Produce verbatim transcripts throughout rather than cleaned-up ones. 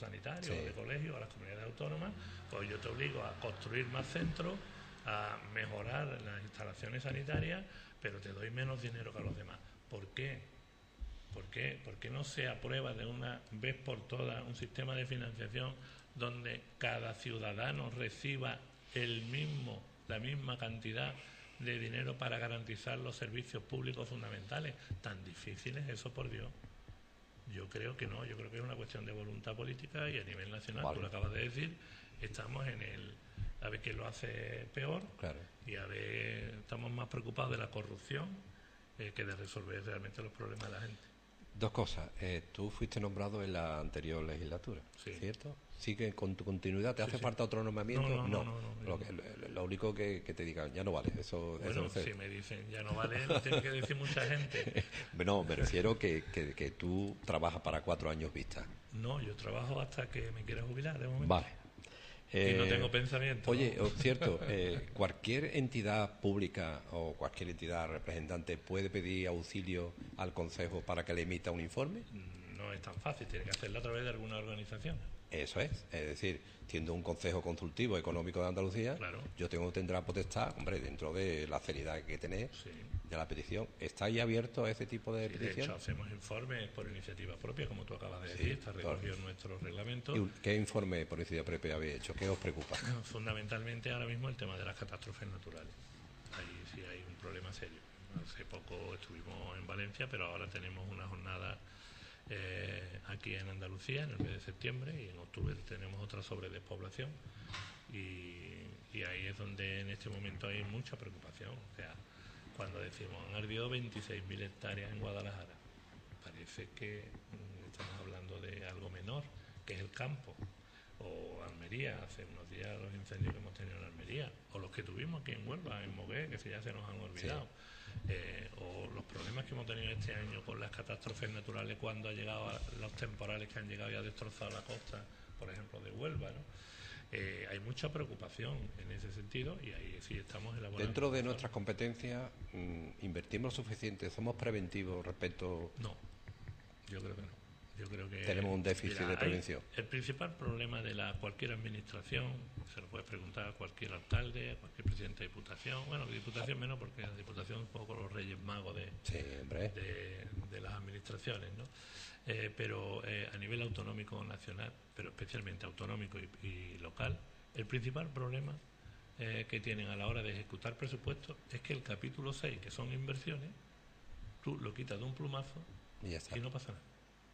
sanitarios, sí. o de colegios, a las comunidades autónomas, pues yo te obligo a construir más centros, a mejorar las instalaciones sanitarias, pero te doy menos dinero que a los demás. ¿Por qué? ¿Por qué? ¿Por qué no se aprueba de una vez por todas un sistema de financiación donde cada ciudadano reciba el mismo, la misma cantidad de dinero para garantizar los servicios públicos fundamentales? Tan difícil es eso, por Dios. Yo creo que no, yo creo que es una cuestión de voluntad política y a nivel nacional, vale. Tú lo acabas de decir, estamos en el a ver quién lo hace peor, claro. Y a ver, estamos más preocupados de la corrupción eh, que de resolver realmente los problemas de la gente. Dos cosas. Eh, tú fuiste nombrado en la anterior legislatura, sí. ¿Cierto? ¿Sigue con tu continuidad? ¿Te sí, hace sí. falta otro nombramiento? No, no, no. no, no, no, no lo, que, lo, lo único que, que te digan, ya no vale. Eso, bueno, eso si me dicen ya no vale, lo tiene que decir mucha gente. No, me refiero que, que, que tú trabajas para cuatro años vista. No, yo trabajo hasta que me quiera jubilar, de momento. Vale. Eh, y no tengo pensamiento. Oye, ¿no? cierto, eh, cualquier entidad pública o cualquier entidad representante puede pedir auxilio al Consejo para que le emita un informe. No es tan fácil, tiene que hacerlo a través de alguna organización. Eso es, es decir, siendo un Consejo Consultivo Económico de Andalucía, claro. Yo tengo tendrá potestad, hombre, dentro de la seriedad que hay que tener sí. de la petición. ¿Está ahí abierto a ese tipo de sí, petición? De hecho, hacemos informes por iniciativa propia, como tú acabas de decir, sí, está recogido en nuestros reglamentos. ¿Y qué informe por iniciativa propia habéis hecho? ¿Qué os preocupa? Fundamentalmente ahora mismo el tema de las catástrofes naturales. Ahí sí hay un problema serio. Hace poco estuvimos en Valencia, pero ahora tenemos una jornada eh, aquí en Andalucía en el mes de septiembre, y en octubre tenemos otra sobre despoblación, y, y ahí es donde en este momento hay mucha preocupación. O sea, cuando decimos han ardido veintiséis mil hectáreas en Guadalajara, parece que mm, estamos hablando de algo menor, que es el campo. O Almería, hace unos días los incendios que hemos tenido en Almería, o los que tuvimos aquí en Huelva, en Mogué, que ya se nos han olvidado, sí. eh, o los problemas que hemos tenido este año con las catástrofes naturales, cuando ha llegado a los temporales que han llegado y ha destrozado la costa, por ejemplo, de Huelva, ¿no? Eh, hay mucha preocupación en ese sentido, y ahí sí estamos elaborando. Dentro de nuestras competencias, mmm, ¿invertimos lo suficiente? ¿Somos preventivos respecto...? No, yo creo que no. Yo creo que tenemos un déficit mira, de prevención. El principal problema de la cualquier administración, se lo puede preguntar a cualquier alcalde, a cualquier presidente de diputación, bueno, diputación menos, porque la diputación es un poco los reyes magos de, sí, de, de las administraciones, ¿no? Eh, pero eh, a nivel autonómico nacional, pero especialmente autonómico y, y local, el principal problema eh, que tienen a la hora de ejecutar presupuestos es que el capítulo seis, que son inversiones, tú lo quitas de un plumazo y, ya está. y no pasa nada.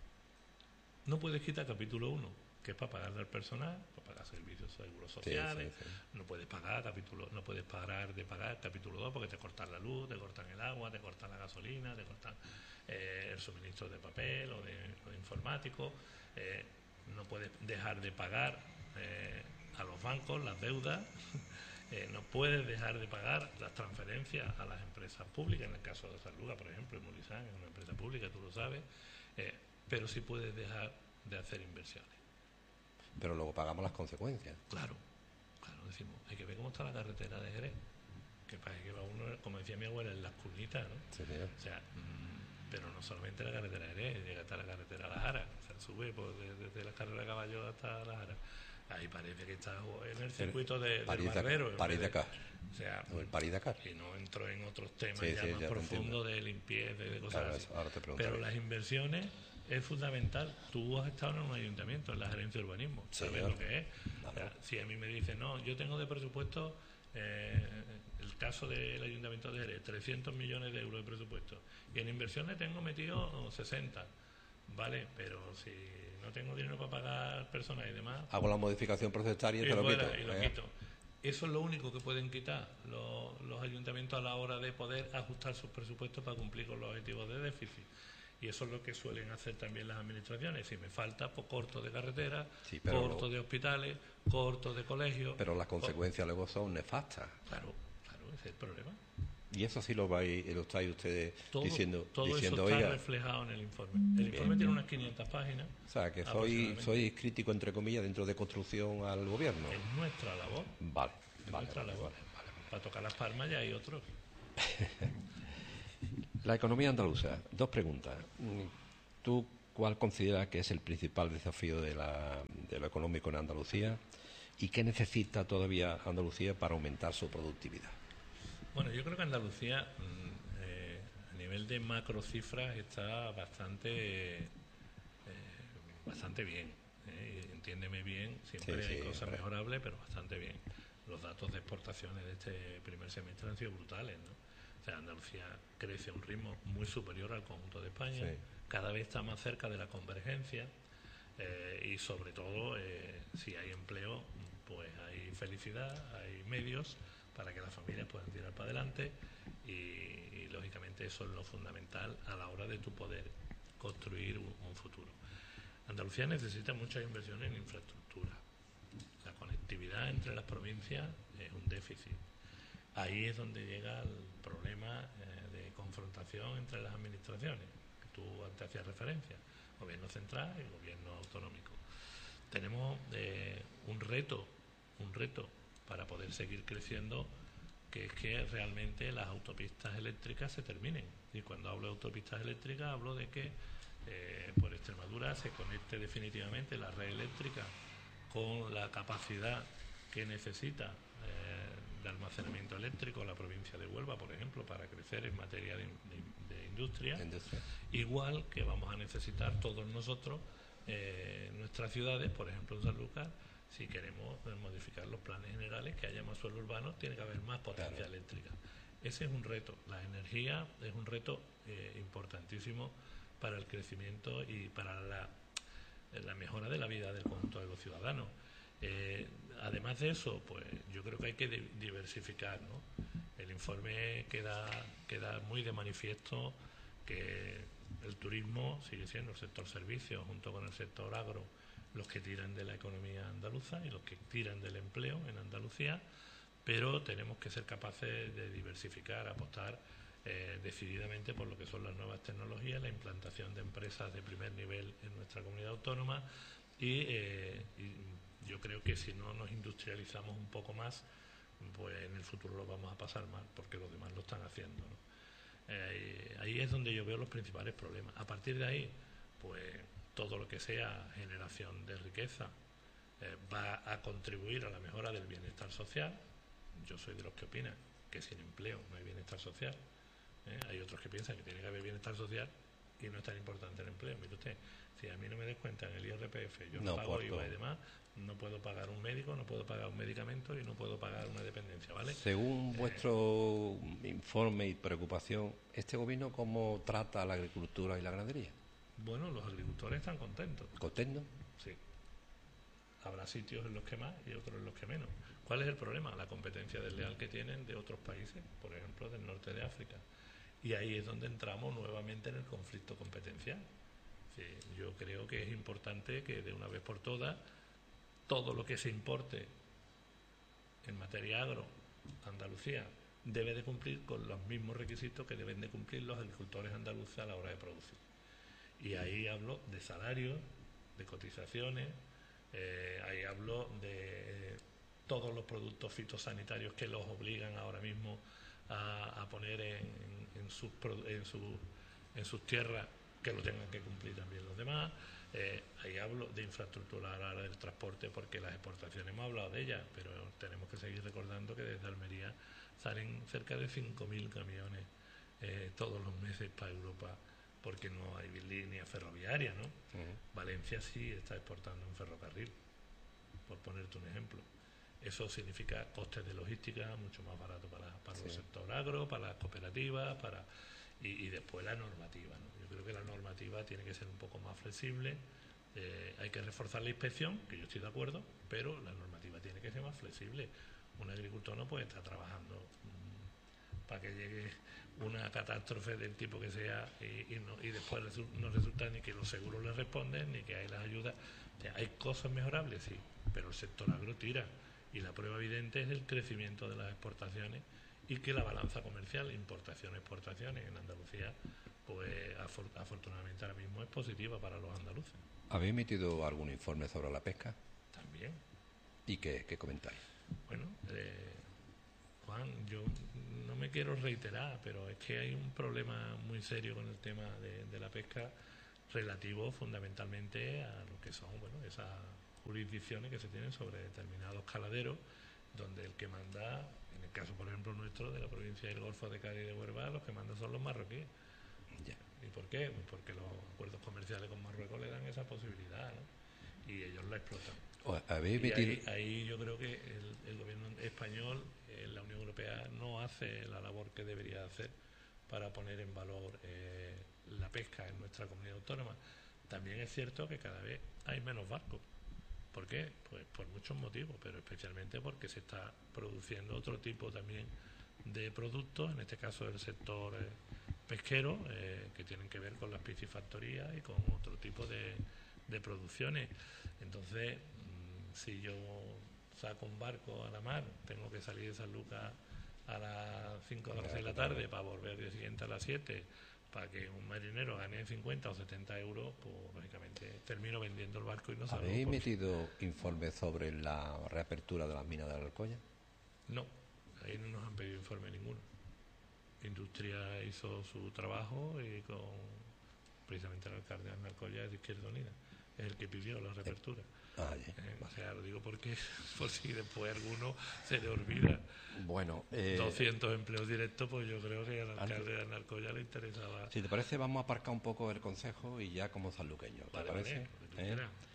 No puedes quitar capítulo uno, que es para pagarle al personal, para pagar servicios seguros sociales, sí, sí, sí. No puedes pagar capítulo, no puedes parar de pagar capítulo dos porque te cortan la luz, te cortan el agua, te cortan la gasolina, te cortan eh, el suministro de papel o de, o de informático, eh, no puedes dejar de pagar eh, a los bancos las deudas, eh, no puedes dejar de pagar las transferencias a las empresas públicas, en el caso de Salluga, por ejemplo, Mulisán es una empresa pública, tú lo sabes, eh, pero sí puedes dejar de hacer inversiones. Pero luego pagamos las consecuencias. Claro, claro, decimos, hay que ver cómo está la carretera de Jerez, que parece que va uno, como decía mi abuela, en las cunitas, ¿no? Sí, sí. O sea, mmm, pero no solamente la carretera de Jerez, llega hasta la carretera de La Jara, o sea, sube pues, desde, desde la carrera de caballo hasta La Jara. Ahí parece que está en el circuito de, del Barbero. París-Dakar. O sea, o el París-Dakar. Y no entro en otros temas sí, ya sí, más ya profundos de limpieza, de, de cosas claro, así. Eso, ahora te pero las inversiones es fundamental. Tú has estado en un ayuntamiento, en la gerencia de urbanismo, sabes Señor. Lo que es. O sea, si a mí me dicen, no, yo tengo de presupuesto, eh, el caso del ayuntamiento de Jerez, trescientos millones de euros de presupuesto, y en inversiones tengo metido sesenta. Vale, pero si no tengo dinero para pagar personas y demás, hago la modificación presupuestaria y, y te lo fuera, quito. Y lo eh. quito. Eso es lo único que pueden quitar los, los ayuntamientos a la hora de poder ajustar sus presupuestos para cumplir con los objetivos de déficit. Y eso es lo que suelen hacer también las administraciones. Si me falta, pues corto de carreteras, sí, corto lo... de hospitales, corto de colegios. Pero las consecuencias luego son nefastas. Claro, claro, ese es el problema. Y eso sí lo vais, lo estáis ustedes todo, diciendo. Todo diciendo, eso está oiga, reflejado en el informe. El informe bien, tiene bien. unas quinientas páginas. O sea, que soy, soy crítico, entre comillas, dentro de construcción al gobierno. Es nuestra labor. Vale, es vale, nuestra vale, labor. Vale, vale. Para tocar las palmas ya hay otros. La economía andaluza. Dos preguntas. Tú ¿cuál considera que es el principal desafío de, la, de lo económico en Andalucía y qué necesita todavía Andalucía para aumentar su productividad? Bueno, yo creo que Andalucía, eh, a nivel de macro cifras, está bastante, eh, bastante bien. Eh, entiéndeme bien, siempre sí, hay sí, cosas hombre. mejorables, pero bastante bien. Los datos de exportaciones de este primer semestre han sido brutales, ¿no? O sea, Andalucía crece a un ritmo muy superior al conjunto de España, Sí. cada vez está más cerca de la convergencia, eh, y sobre todo, eh, si hay empleo, pues hay felicidad, hay medios para que las familias puedan tirar para adelante y, y lógicamente eso es lo fundamental a la hora de tu poder construir un, un futuro. Andalucía necesita muchas inversiones en infraestructura. La conectividad entre las provincias es un déficit. Ahí es donde llega el problema eh, de confrontación entre las administraciones, que tú antes hacías referencia, gobierno central y gobierno autonómico. Tenemos eh, un reto, un reto para poder seguir creciendo, que es que realmente las autopistas eléctricas se terminen. Y cuando hablo de autopistas eléctricas hablo de que eh, por Extremadura se conecte definitivamente la red eléctrica con la capacidad que necesita eh, de almacenamiento eléctrico la provincia de Huelva, por ejemplo, para crecer en materia de, de, de industria. industria. Igual que vamos a necesitar todos nosotros eh, nuestras ciudades, por ejemplo en Sanlúcar, si queremos eh, modificar los planes generales, que haya más suelo urbano, tiene que haber más potencia claro. eléctrica. Ese es un reto. La energía es un reto eh, importantísimo para el crecimiento y para la, la mejora de la vida del conjunto de los ciudadanos. Eh, además de eso, pues yo creo que hay que diversificar, ¿no? El informe queda, queda muy de manifiesto que el turismo sigue siendo el sector servicios junto con el sector agro los que tiran de la economía andaluza y los que tiran del empleo en Andalucía, pero tenemos que ser capaces de diversificar, apostar eh, decididamente por lo que son las nuevas tecnologías, la implantación de empresas de primer nivel en nuestra comunidad autónoma y, eh, y yo creo que si no nos industrializamos un poco más, pues en el futuro lo vamos a pasar mal, porque los demás lo están haciendo, ¿no? Eh, ahí es donde yo veo los principales problemas. A partir de ahí, pues todo lo que sea generación de riqueza eh, va a contribuir a la mejora del bienestar social. Yo soy de los que opinan que sin empleo no hay bienestar social. ¿eh? Hay otros que piensan que tiene que haber bienestar social y no es tan importante el empleo. Mire usted, si a mí no me descuentan el I R P F, yo no, no pago I V A y demás, no puedo pagar un médico, no puedo pagar un medicamento y no puedo pagar una dependencia, ¿vale? Según eh, vuestro informe y preocupación, ¿este gobierno cómo trata la agricultura y la ganadería? Bueno, los agricultores están contentos. ¿Contentos? Sí. Habrá sitios en los que más y otros en los que menos. ¿Cuál es el problema? La competencia desleal que tienen de otros países, por ejemplo, del norte de África. Y ahí es donde entramos nuevamente en el conflicto competencial. Sí, yo creo que es importante que de una vez por todas todo lo que se importe en materia agro, Andalucía, debe de cumplir con los mismos requisitos que deben de cumplir los agricultores andaluces a la hora de producir. Y ahí hablo de salarios, de cotizaciones, eh, ahí hablo de eh, todos los productos fitosanitarios que los obligan ahora mismo a, a poner en, en, sus, en, su, en sus tierras, que lo tengan que cumplir también los demás. Eh, ahí hablo de infraestructura ahora del transporte, porque las exportaciones hemos hablado de ellas, pero tenemos que seguir recordando que desde Almería salen cerca de cinco mil camiones eh, todos los meses para Europa, porque no hay línea ferroviaria, ¿no? Uh-huh. Valencia sí está exportando un ferrocarril, por ponerte un ejemplo. Eso significa costes de logística mucho más barato para, para sí. el sector agro, para las cooperativas, para y, y después la normativa, ¿no? Yo creo que la normativa tiene que ser un poco más flexible. Eh, hay que reforzar la inspección, que yo estoy de acuerdo, pero la normativa tiene que ser más flexible. Un agricultor no puede estar trabajando mmm, para que llegue una catástrofe del tipo que sea y, y, no, y después resu- no resulta ni que los seguros le responden ni que hay las ayudas. O sea, hay cosas mejorables, sí, pero el sector agro tira y la prueba evidente es el crecimiento de las exportaciones y que la balanza comercial, importaciones-exportaciones en Andalucía, pues afor- afortunadamente ahora mismo es positiva para los andaluces. ¿Habéis emitido algún informe sobre la pesca? También. ¿Y qué, qué comentáis? Bueno, eh, Juan, yo no me quiero reiterar, pero es que hay un problema muy serio con el tema de, de la pesca relativo fundamentalmente a lo que son, bueno, esas jurisdicciones que se tienen sobre determinados caladeros, donde el que manda, en el caso por ejemplo nuestro de la provincia del Golfo de Cádiz y de Huelva, los que mandan son los marroquíes. Ya. ¿Y por qué? Pues porque los acuerdos comerciales con Marruecos le dan esa posibilidad, ¿no? Y ellos la explotan. ¿Habéis y metido... ahí, ahí yo creo que el, el gobierno español, eh, la Unión Europea, no hace la labor que debería hacer para poner en valor eh, la pesca en nuestra comunidad autónoma. También es cierto que cada vez hay menos barcos. ¿Por qué? Pues por muchos motivos, pero especialmente porque se está produciendo otro tipo también de productos, en este caso el sector eh, pesquero, eh, que tienen que ver con las piscifactorías y con otro tipo de, de producciones. Entonces, mmm, si yo saco un barco a la mar, tengo que salir de San Lucas a las cinco de las seis de la tarde para volver al día siguiente a las siete, para que un marinero gane cincuenta o setenta euros, pues lógicamente termino vendiendo el barco y no salgo. ¿Habéis metido informes sobre la reapertura de las minas de la Alcoya? No, ahí no nos han pedido informe ninguno. Industria hizo su trabajo y con precisamente el alcalde de Alcoya de Izquierda Unida es el que pidió la reapertura. Ah, yeah. eh, o sea, lo digo porque por si después alguno se le olvida. Bueno, eh, doscientos empleos directos, pues yo creo que al alcalde de Alcoya le interesaba. Si te parece, vamos a aparcar un poco el consejo y ya como sanluqueño, ¿te vale, parece? Vale, ¿Eh?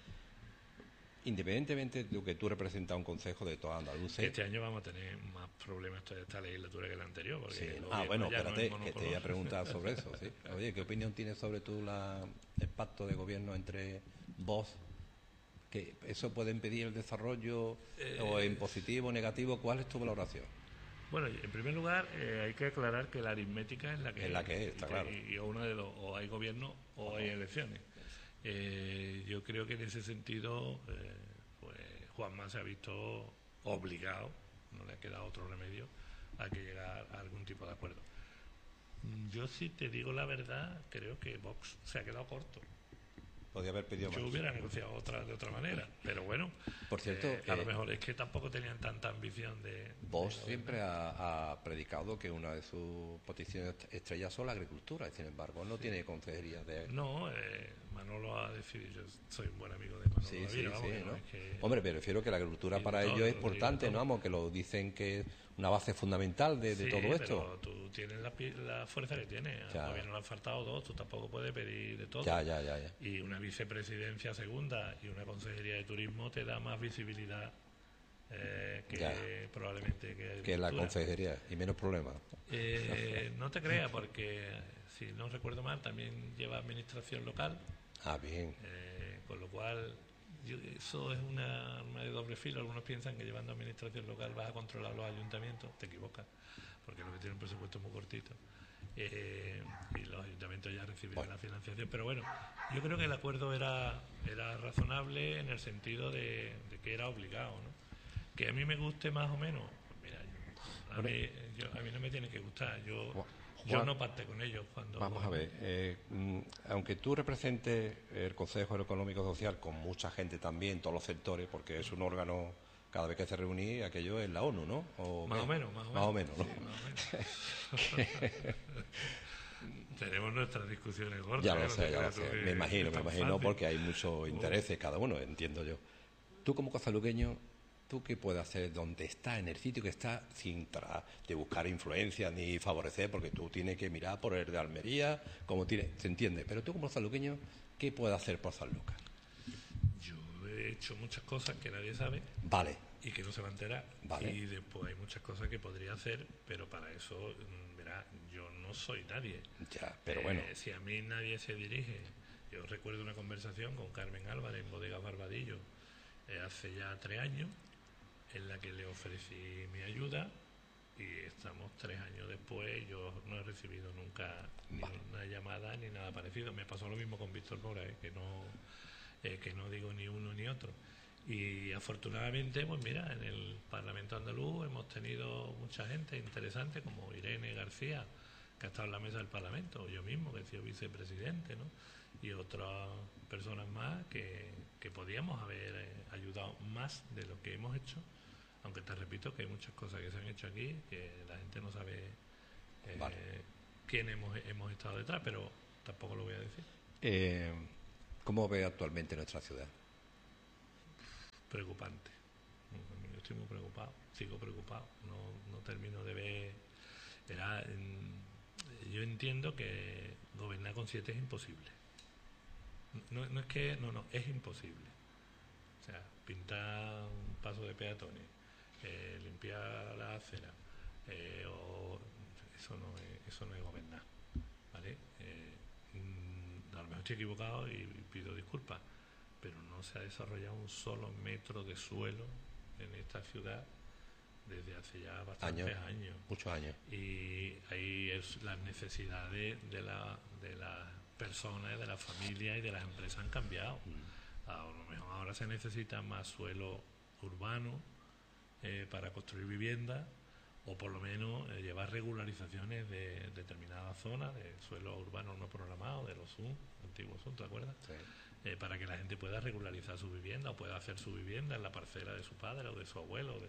Independientemente de que tú representas un consejo de toda Andalucía. Este año vamos a tener más problemas de esta legislatura que la anterior. Porque Sí. el Ah, bueno, espérate, no que te voy a preguntar sobre eso. ¿Sí? Oye, ¿qué opinión tienes sobre tú la, el pacto de gobierno entre Vox? ¿Que eso puede impedir el desarrollo eh, o en positivo o negativo? ¿Cuál es tu valoración? Bueno, en primer lugar, eh, hay que aclarar que la aritmética es la que es. La que es, está y, claro. Y, y una de dos, o hay gobierno o uh-huh. hay elecciones. Eh, yo creo que en ese sentido, eh, pues Juanma se ha visto obligado, no le ha quedado otro remedio, a que llegar a algún tipo de acuerdo. Yo, si te digo la verdad, creo que Vox se ha quedado corto. Podría haber pedido Yo más. hubiera negociado otra de otra manera, pero bueno, por cierto, eh, a eh, lo mejor es que tampoco tenían tanta ambición de... Vox de siempre ha, ha predicado que una de sus peticiones estrellas son la agricultura, y sin embargo no sí. tiene consejería de... No, eh, Manolo ha decidido, yo soy un buen amigo de Manolo. Sí, Vida, sí, vamos, sí, ¿no? ¿no? Es que... Hombre, me refiero que la agricultura para todo, ellos es importante, ¿no? Vamos, que lo dicen que es una base fundamental de, de sí, todo esto. Pero tú tienes la, la fuerza que tienes, al gobierno le han faltado dos, tú tampoco puedes pedir de todo. Ya, ya, ya, ya. Y una vicepresidencia segunda y una consejería de turismo te da más visibilidad eh, que ya. probablemente que, que la consejería y menos problemas. Eh, no te creas, porque si no recuerdo mal también lleva administración local. Ah, bien. Eh, con lo cual yo, eso es una arma de doble filo. Algunos piensan que llevando administración local vas a controlar los ayuntamientos. Te equivocas, porque lo que tienen un presupuesto muy cortito. Eh, y los ayuntamientos ya reciben bueno. la financiación. Pero bueno, yo creo que el acuerdo era era razonable en el sentido de, de que era obligado, ¿no? Que a mí me guste más o menos, pues mira, yo, a, mí, yo, a mí no me tiene que gustar. Yo, Juan, yo no pacté con ellos cuando... Vamos a ver, eh, aunque tú representes el Consejo Económico Social con mucha gente también, todos los sectores, porque es un órgano... Cada vez que se reúne, aquello es la ONU, ¿no? ¿O más, o menos, más o menos, más o menos. ¿no? Sí, más o menos. Tenemos nuestras discusiones gordas. Ya lo sé, ya lo sé. Me imagino, me imagino, fácil. Porque hay muchos intereses cada uno, entiendo yo. Tú como casaluqueño, ¿tú qué puedes hacer donde está, en el sitio que está, sin tra de buscar influencia ni favorecer? Porque tú tienes que mirar por el de Almería, como tiene, se entiende. Pero tú como casaluqueño, ¿qué puedes hacer por San Lucas? Yo he hecho muchas cosas que nadie sabe. Vale. Y que no se va a enterar. Vale. Y después hay muchas cosas que podría hacer, pero para eso, verá, yo no soy nadie. Ya, pero eh, bueno. Si a mí nadie se dirige. Yo recuerdo una conversación con Carmen Álvarez en Bodegas Barbadillo eh, hace ya tres años, en la que le ofrecí mi ayuda, y estamos tres años después. Yo no he recibido nunca vale. ni una llamada ni nada parecido. Me pasó lo mismo con Víctor Mora, eh, que no eh, que no digo ni uno ni otro. Y afortunadamente, pues mira, en el Parlamento andaluz hemos tenido mucha gente interesante, como Irene García, que ha estado en la mesa del Parlamento, o yo mismo, que he sido vicepresidente, ¿no? Y otras personas más que, que podíamos haber eh, ayudado más de lo que hemos hecho, aunque te repito que hay muchas cosas que se han hecho aquí que la gente no sabe eh, vale. quién hemos, hemos estado detrás, pero tampoco lo voy a decir. Eh, ¿Cómo ve actualmente nuestra ciudad? Preocupante. Yo estoy muy preocupado, sigo preocupado. No, no termino de ver. Era, en, yo entiendo que gobernar con siete es imposible. No, no es que, no, no, es imposible. O sea, pintar un paso de peatones, eh, limpiar la acera, eh, o, eso no es, eso no es gobernar, ¿vale? Eh, mm, a lo mejor estoy equivocado y pido disculpas, pero no se ha desarrollado un solo metro de suelo en esta ciudad desde hace ya bastantes años, años. muchos años. Y ahí es las necesidades de la de las personas, de las familias y de las empresas han cambiado. Mm. A lo mejor ahora se necesita más suelo urbano eh, para construir viviendas, o por lo menos eh, llevar regularizaciones de, de determinadas zonas de suelo urbano no programado, de los Z U M, antiguos Z U M, ¿te acuerdas? Sí. Eh, para que la gente pueda regularizar su vivienda o pueda hacer su vivienda en la parcela de su padre o de su abuelo, de,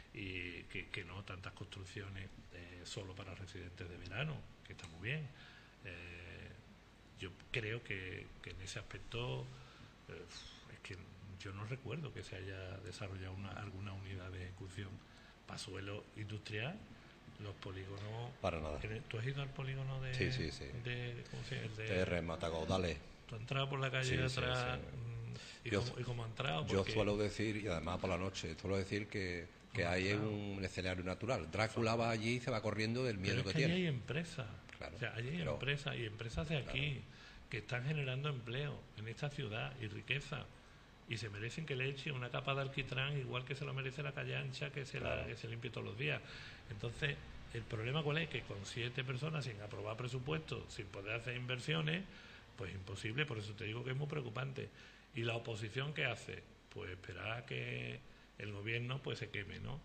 y que, que no tantas construcciones eh, solo para residentes de verano, que está muy bien. Eh, yo creo que, que en ese aspecto eh, es que yo no recuerdo que se haya desarrollado una, alguna unidad de ejecución para suelo industrial. Los polígonos... Para nada. ¿Tú has ido al polígono de... Sí, sí, sí. De, ¿cómo se llama? De R. Matacaudales. Tú has entrado por la calle sí, de atrás, sí, sí. ¿Y, yo, cómo, y cómo has entrado? Yo suelo decir, y además por la noche, suelo decir que, que hay un escenario natural. Drácula va allí y se va corriendo del miedo pero es que, que tiene. Allí hay empresas, claro, o sea, allí hay pero, empresas, y empresas de aquí, claro, que están generando empleo en esta ciudad y riqueza, y se merecen que le eche una capa de alquitrán igual que se lo merece la calle ancha, que se, claro, la, que se limpie todos los días. Entonces, el problema cuál es, que con siete personas sin aprobar presupuestos, sin poder hacer inversiones, pues imposible. Por eso te digo que es muy preocupante. ¿Y la oposición qué hace? Pues esperar a que el gobierno pues se queme, ¿no?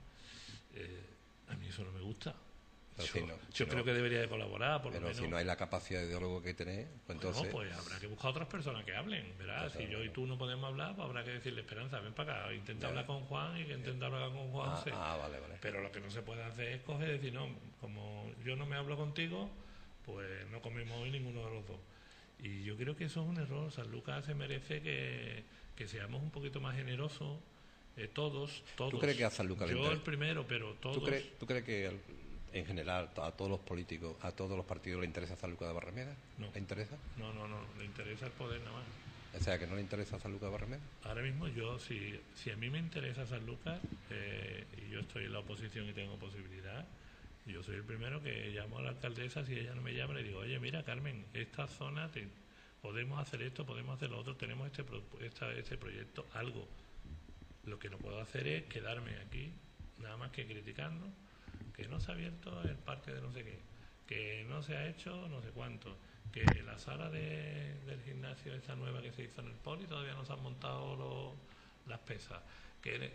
Eh, a mí eso no me gusta. Pero yo si no, yo si creo no, que debería de colaborar, por pero lo menos. Si no hay la capacidad de diálogo que tener, pues bueno, entonces... pues habrá que buscar otras personas que hablen, ¿verdad? Si yo y tú no podemos hablar, pues habrá que decirle: Esperanza, ven para acá, intenta hablar con Juan, y que intenta hablar con Juan. Ah, sí. ah, vale, vale. Pero lo que no se puede hacer es coger y decir: no, como yo no me hablo contigo, pues no comemos hoy ninguno de los dos. Y yo creo que eso es un error. San Lucas se merece que, que seamos un poquito más generosos, eh, todos, todos. ¿Tú crees que a San Lucas Yo le interesa? el primero, pero todos. ¿Tú crees, ¿tú crees que en general a todos los políticos, a todos los partidos le interesa San Lucas de Barrameda? No. ¿Le interesa? No, no, no, le interesa el poder nada más. O sea, que no le interesa San Lucas de Barrameda. Ahora mismo yo, si, si a mí me interesa San Lucas, eh, y yo estoy en la oposición y tengo posibilidad, yo soy el primero que llamo a la alcaldesa. Si ella no me llama, le digo: oye, mira, Carmen, esta zona te, podemos hacer esto, podemos hacer lo otro, tenemos este, esta, este proyecto, algo. Lo que no puedo hacer es quedarme aquí nada más que criticando que no se ha abierto el parque de no sé qué, que no se ha hecho no sé cuánto, que la sala de, del gimnasio esta nueva que se hizo en el Poli todavía no se han montado los, las pesas. Que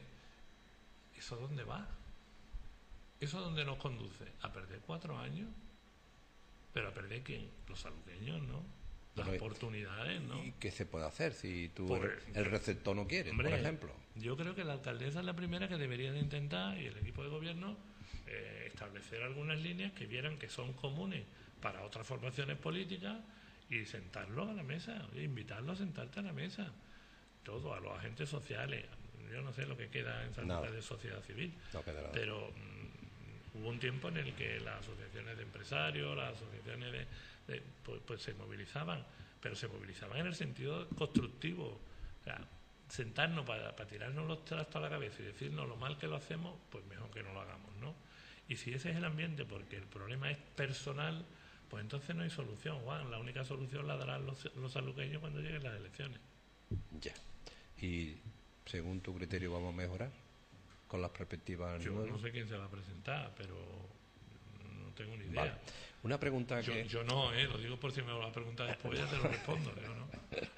¿eso dónde va? ¿Eso dónde nos conduce? ¿A perder cuatro años? ¿Pero a perder quién? Los saluqueños, ¿no? Las bueno, oportunidades, ¿no? ¿Y qué se puede hacer si tú pues, el receptor no quiere, hombre, por ejemplo? Yo creo que la alcaldesa es la primera que debería de intentar, y el equipo de gobierno, eh, establecer algunas líneas que vieran que son comunes para otras formaciones políticas y sentarlos a la mesa, invitarlos a sentarte a la mesa. Todo, a los agentes sociales. Yo no sé lo que queda en San Lucas de sociedad civil, no queda nada. Pero mmm, hubo un tiempo en el que las asociaciones de empresarios, las asociaciones de, de pues, pues se movilizaban, pero se movilizaban en el sentido constructivo. O sea, sentarnos para, para tirarnos los trastos a la cabeza y decirnos lo mal que lo hacemos, pues mejor que no lo hagamos, ¿no? Y si ese es el ambiente, porque el problema es personal, pues entonces no hay solución, Juan. La única solución la darán los, los saluqueños cuando lleguen las elecciones. Ya. Y según tu criterio, ¿vamos a mejorar con las perspectivas Yo nuevas? No sé quién se va a presentar, pero no tengo ni idea. Vale. Una pregunta yo, que... Yo no, ¿eh? Lo digo por si me lo va a preguntar después, ya te lo respondo, yo no.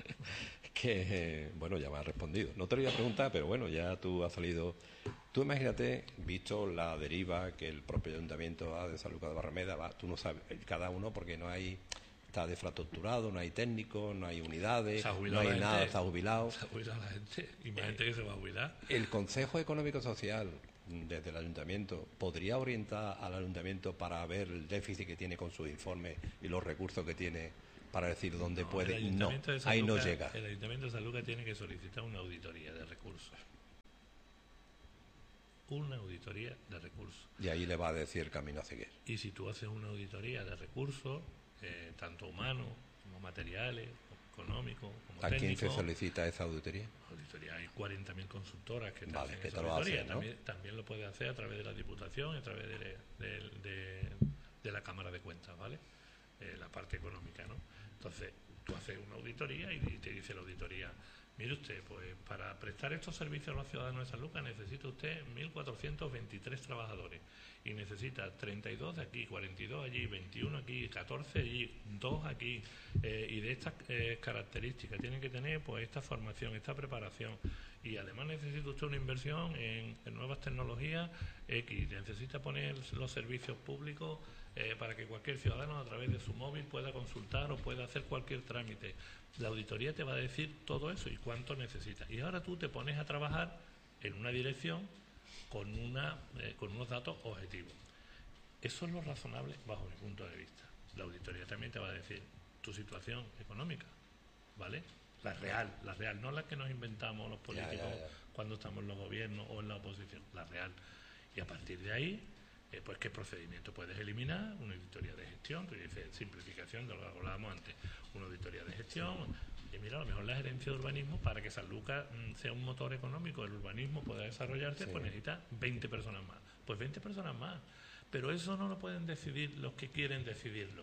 Que, eh, bueno, ya me has respondido. No te lo iba a preguntar, pero bueno, ya tú has salido... Tú imagínate, visto la deriva que el propio ayuntamiento da de San Lucas de Barrameda, va, tú no sabes, cada uno, porque no hay... Está defrastructurado, no hay técnicos, no hay unidades, no hay nada, está jubilado. Se ha jubilado la gente, y más gente que se va a jubilar. El Consejo Económico Social, desde el Ayuntamiento, ¿podría orientar al Ayuntamiento para ver el déficit que tiene con sus informes y los recursos que tiene para decir dónde no, puede y no, Sanlúcar, ahí no llega. El Ayuntamiento de Sanlúcar tiene que solicitar una auditoría de recursos. Una auditoría de recursos. Y ahí le va a decir el camino a seguir. Y si tú haces una auditoría de recursos, eh, tanto humanos como materiales, como económicos, como ¿A técnicos... quién se solicita esa auditoría? Auditoría, hay cuarenta mil consultoras que te vale, hacen que esa te lo auditoría. hacen, ¿no? También, también lo puede hacer a través de la Diputación, a través de, de, de, de la Cámara de Cuentas, ¿vale? Eh, la parte económica, ¿no? Entonces, tú haces una auditoría y, y te dice la auditoría, mire usted, pues para prestar estos servicios a los ciudadanos de Sanlúcar necesita usted mil cuatrocientos veintitrés trabajadores y necesita treinta y dos de aquí, cuarenta y dos allí, veintiuno aquí, catorce allí, dos aquí, eh, y de estas eh, características tienen que tener pues esta formación, esta preparación, y además necesita usted una inversión en, en nuevas tecnologías X, necesita poner los servicios públicos eh, para que cualquier ciudadano a través de su móvil pueda consultar o pueda hacer cualquier trámite. La auditoría te va a decir todo eso y cuánto necesita. Y ahora tú te pones a trabajar en una dirección con, una, eh, con unos datos objetivos. Eso es lo razonable bajo mi punto de vista. La auditoría también te va a decir tu situación económica, ¿vale? La real, la real, no la que nos inventamos los políticos ya, ya, ya. cuando estamos en los gobiernos o en la oposición, la real. Y a partir de ahí, eh, pues qué procedimiento puedes eliminar, una auditoría de gestión, tú dices simplificación de lo que hablábamos antes, una auditoría de gestión, y mira, a lo mejor la gerencia de urbanismo, para que Sanlúcar mm, sea un motor económico, el urbanismo pueda desarrollarse, sí. pues necesita veinte personas más, pues veinte personas más, pero eso no lo pueden decidir los que quieren decidirlo,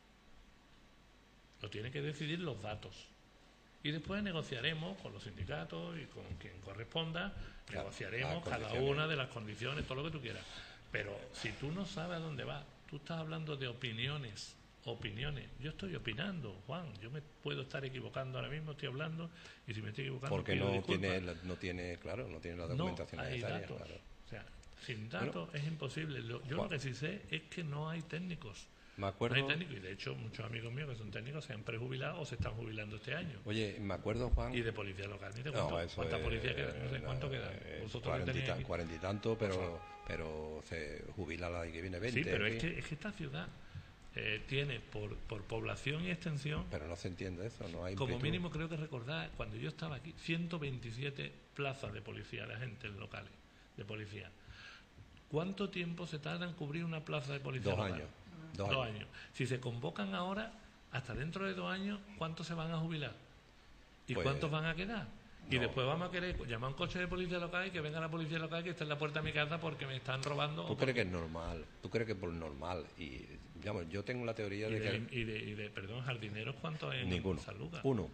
lo tienen que decidir los datos. Y después negociaremos con los sindicatos y con quien corresponda, claro, negociaremos cada una de las condiciones, todo lo que tú quieras. Pero si tú no sabes a dónde vas, tú estás hablando de opiniones, opiniones. Yo estoy opinando, Juan, yo me puedo estar equivocando ahora mismo, estoy hablando, y si me estoy equivocando, porque pido no disculpas. tiene, no tiene, claro, no tiene la documentación no hay necesaria. Datos. Claro. O sea, sin datos bueno, es imposible. Lo, yo Juan. lo que sí sé es que no hay técnicos. Me acuerdo... No hay técnicos, y de hecho muchos amigos míos que son técnicos se han prejubilado o se están jubilando este año. Oye, me acuerdo, Juan... Y de policía local, ni te no, cuento cuánta es, policía queda, no sé no, cuánto queda. Vosotros cuarenta y tanto, pero, pero se jubila la que viene veinte. Sí, pero es que, es que esta ciudad eh, tiene por, por población y extensión... Pero no se entiende eso, no hay... Como amplitud. mínimo creo que recordar, cuando yo estaba aquí, ciento veintisiete plazas de policía, de agentes locales de policía. ¿Cuánto tiempo se tarda en cubrir una plaza de policía Dos local? años. Dos, dos años. años. Si se convocan ahora, hasta dentro de dos años, ¿cuántos se van a jubilar? ¿Y pues, cuántos van a quedar? Y no. después vamos a querer llamar a un coche de policía local y que venga la policía local que esté en la puerta de mi casa porque me están robando. ¿Tú crees que es normal? ¿Tú crees que es por normal? Y digamos, yo tengo la teoría y de, de que... Y de, y de, perdón, jardineros, ¿cuántos hay en Ninguno. Sanlúcar? Uno.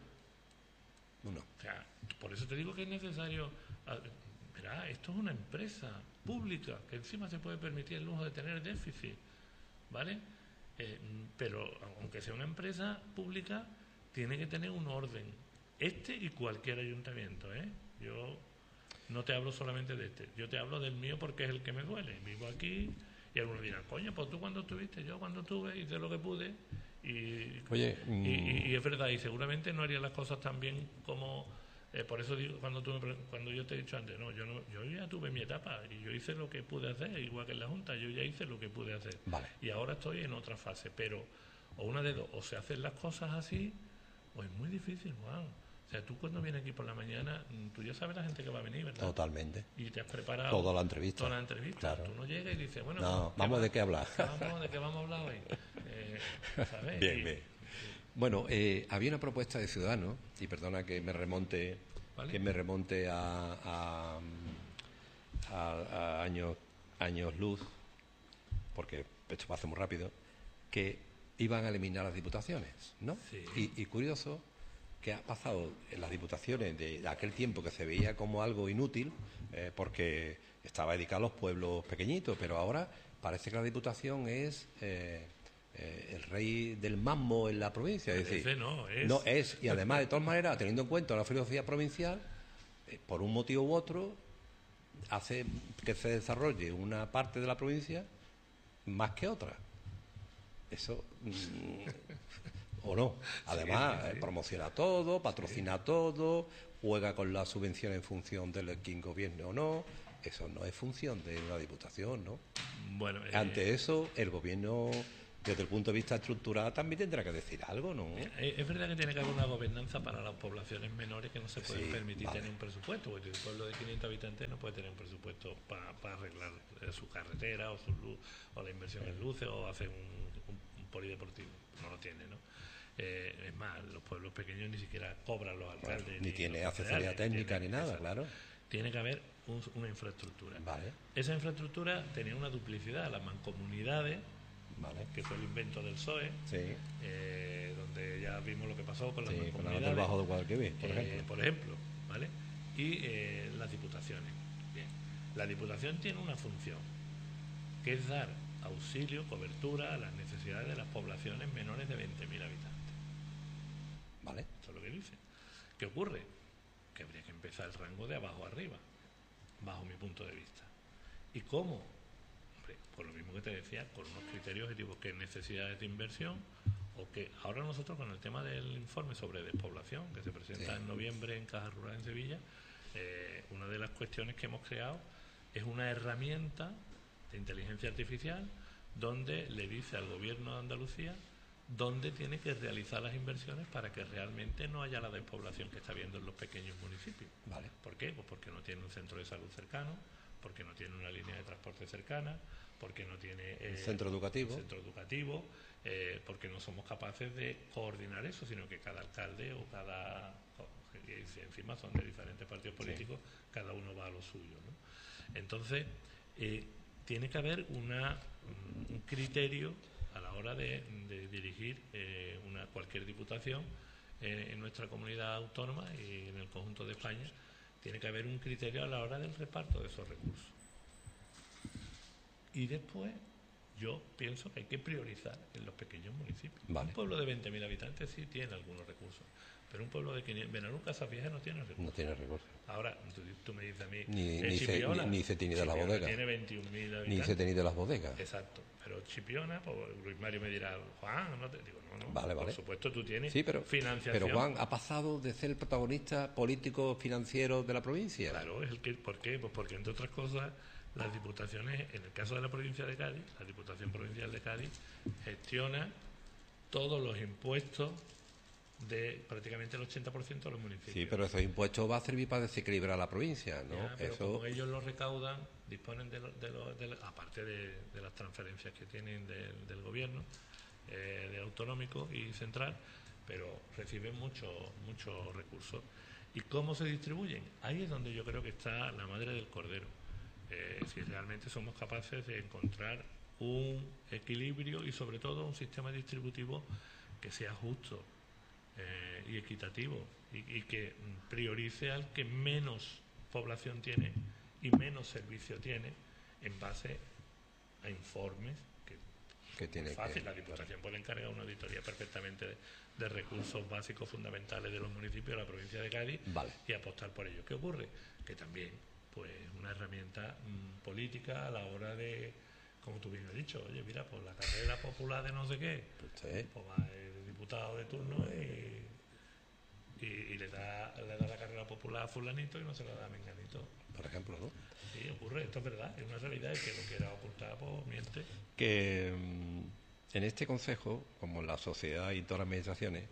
Uno. O sea, por eso te digo que es necesario... Verá, esto es una empresa pública que encima se puede permitir el lujo de tener déficit, ¿vale? Eh, pero aunque sea una empresa pública, tiene que tener un orden. Este y cualquier ayuntamiento, ¿eh? Yo no te hablo solamente de este, yo te hablo del mío porque es el que me duele. Vivo aquí y algunos dirán, coño, pues tú cuando estuviste, yo cuando estuve, hice lo que pude y, Oye, y, y, y es verdad, y seguramente no haría las cosas tan bien como... Eh, por eso digo, cuando, tú me, cuando yo te he dicho antes, no, yo no, yo ya tuve mi etapa y yo hice lo que pude hacer, igual que en la Junta, yo ya hice lo que pude hacer. Vale. Y ahora estoy en otra fase, pero o una de dos, o se hacen las cosas así, o es muy difícil, Juan. O sea, tú cuando vienes aquí por la mañana, tú ya sabes la gente que va a venir, ¿verdad? Totalmente. Y te has preparado toda la entrevista. Toda la entrevista. Claro. Tú no llegas y dices, bueno, no, vamos va, de qué hablar. Vamos, ¿de qué vamos a hablar hoy? Eh, ¿sabes? Bien, y, bien. Bueno, eh, había una propuesta de Ciudadanos, y perdona que me remonte... ¿Vale? que me remonte a, a, a, a años, años luz, porque esto pasa muy rápido, que iban a eliminar las diputaciones, ¿no? Sí. Y, y curioso que ha pasado en las diputaciones de aquel tiempo que se veía como algo inútil, eh, porque estaba dedicado a los pueblos pequeñitos, pero ahora parece que la diputación es... Eh, Eh, el rey del mambo en la provincia, es decir, no es. no es, y además de todas maneras, teniendo en cuenta la filosofía provincial, eh, por un motivo u otro hace que se desarrolle una parte de la provincia más que otra. Eso mmm, o no, además sí, sí, sí. promociona todo, patrocina sí. todo, juega con la subvención en función de quien gobierne o no. Eso no es función de una diputación, ¿no? Bueno, eh... ante eso el gobierno desde el punto de vista estructural también tendrá que decir algo, ¿no? Es verdad que tiene que haber una gobernanza para las poblaciones menores que no se pueden Sí, permitir vale. tener un presupuesto, porque un pueblo de quinientos habitantes no puede tener un presupuesto para pa arreglar eh, su carretera o su luz, o la inversión en luces, o hacer un, un, un polideportivo. No lo tiene, ¿no? Eh, es más, los pueblos pequeños ni siquiera cobran los alcaldes. Bueno, ni, ni tiene los asesoría concejales, técnica ni, ni tiene, nada, exacto. claro. Tiene que haber un, una infraestructura. Vale. Esa infraestructura tenía una duplicidad. Las mancomunidades, Vale. que fue el invento del P S O E, Sí. eh, donde ya vimos lo que pasó con las Sí, con la mancomunidades, del Bajo de Guadalquivir, por eh, ejemplo. por ejemplo, ¿vale? Y eh, las diputaciones. Bien. La diputación tiene una función, que es dar auxilio, cobertura a las necesidades de las poblaciones menores de veinte mil habitantes. Vale. Eso es lo que dice. ¿Qué ocurre? Que habría que empezar el rango de abajo arriba, bajo mi punto de vista. ¿Y cómo? Hombre, por lo mismo que te decía, con unos criterios objetivos, que necesidades de inversión, o que ahora nosotros con el tema del informe sobre despoblación, que se presenta Sí. en noviembre en Caja Rural en Sevilla, eh, una de las cuestiones que hemos creado es una herramienta de inteligencia artificial donde le dice al gobierno de Andalucía dónde tiene que realizar las inversiones para que realmente no haya la despoblación que está habiendo en los pequeños municipios. Vale. ¿Por qué? Pues porque no tiene un centro de salud cercano, porque no tiene una línea de transporte cercana, porque no tiene eh, un centro educativo, un centro educativo eh, porque no somos capaces de coordinar eso, sino que cada alcalde o cada... y encima son de diferentes partidos políticos, sí. Cada uno va a lo suyo, ¿no? Entonces, eh, tiene que haber una, un criterio a la hora de, de dirigir eh, una cualquier diputación eh, en nuestra comunidad autónoma y en el conjunto de España. Tiene que haber un criterio a la hora del reparto de esos recursos. Y después, yo pienso que hay que priorizar en los pequeños municipios. Vale. Un pueblo de veinte mil habitantes sí tiene algunos recursos, pero un pueblo de quinientos, Benalú, Casavieja no tiene recursos. No tiene recursos. Ahora, tú, tú me dices a mí, Ni, eh, ni, Chipiona, se, ni, ni se tiene de las bodegas. Tiene veintiún mil habitantes. Ni se tiene de las bodegas. Exacto. Pero Chipiona, pues Luis Mario me dirá, Juan, no te digo, no, no. Vale, vale. Por supuesto, tú tienes sí, pero, financiación. Pero Juan ha pasado de ser el protagonista político financiero de la provincia. Claro, es el que, ¿por qué? Pues porque, entre otras cosas, las diputaciones, en el caso de la provincia de Cádiz, la Diputación Provincial de Cádiz gestiona todos los impuestos de prácticamente el ochenta por ciento de los municipios. Sí, pero esos impuestos va a servir para desequilibrar la provincia, ¿no? Ya, pero Eso... como ellos los recaudan, disponen de, lo, de, lo, de lo, aparte de, de las transferencias que tienen de, del gobierno, eh, de autonómico y central, pero reciben muchos muchos recursos. ¿Y cómo se distribuyen? Ahí es donde yo creo que está la madre del cordero. Eh, si realmente somos capaces de encontrar un equilibrio y sobre todo un sistema distributivo que sea justo eh, y equitativo y, y que priorice al que menos población tiene y menos servicio tiene en base a informes que, que tiene es fácil, que, la Diputación claro. puede encargar una auditoría perfectamente de, de recursos básicos fundamentales de los municipios de la provincia de Cádiz, vale. Y apostar por ello. ¿Qué ocurre? Que también pues una herramienta mmm, política a la hora de, como tú bien has dicho, oye, mira, pues la carrera popular de no sé qué, sí. pues va el diputado de turno y, y, y le da le da la carrera popular a fulanito y no se la da a menganito. Por ejemplo, ¿no? Sí, ocurre, esto es verdad, es una realidad, y que lo quiera ocultar, pues miente. Que mmm, en este consejo, como en la sociedad y todas las administraciones,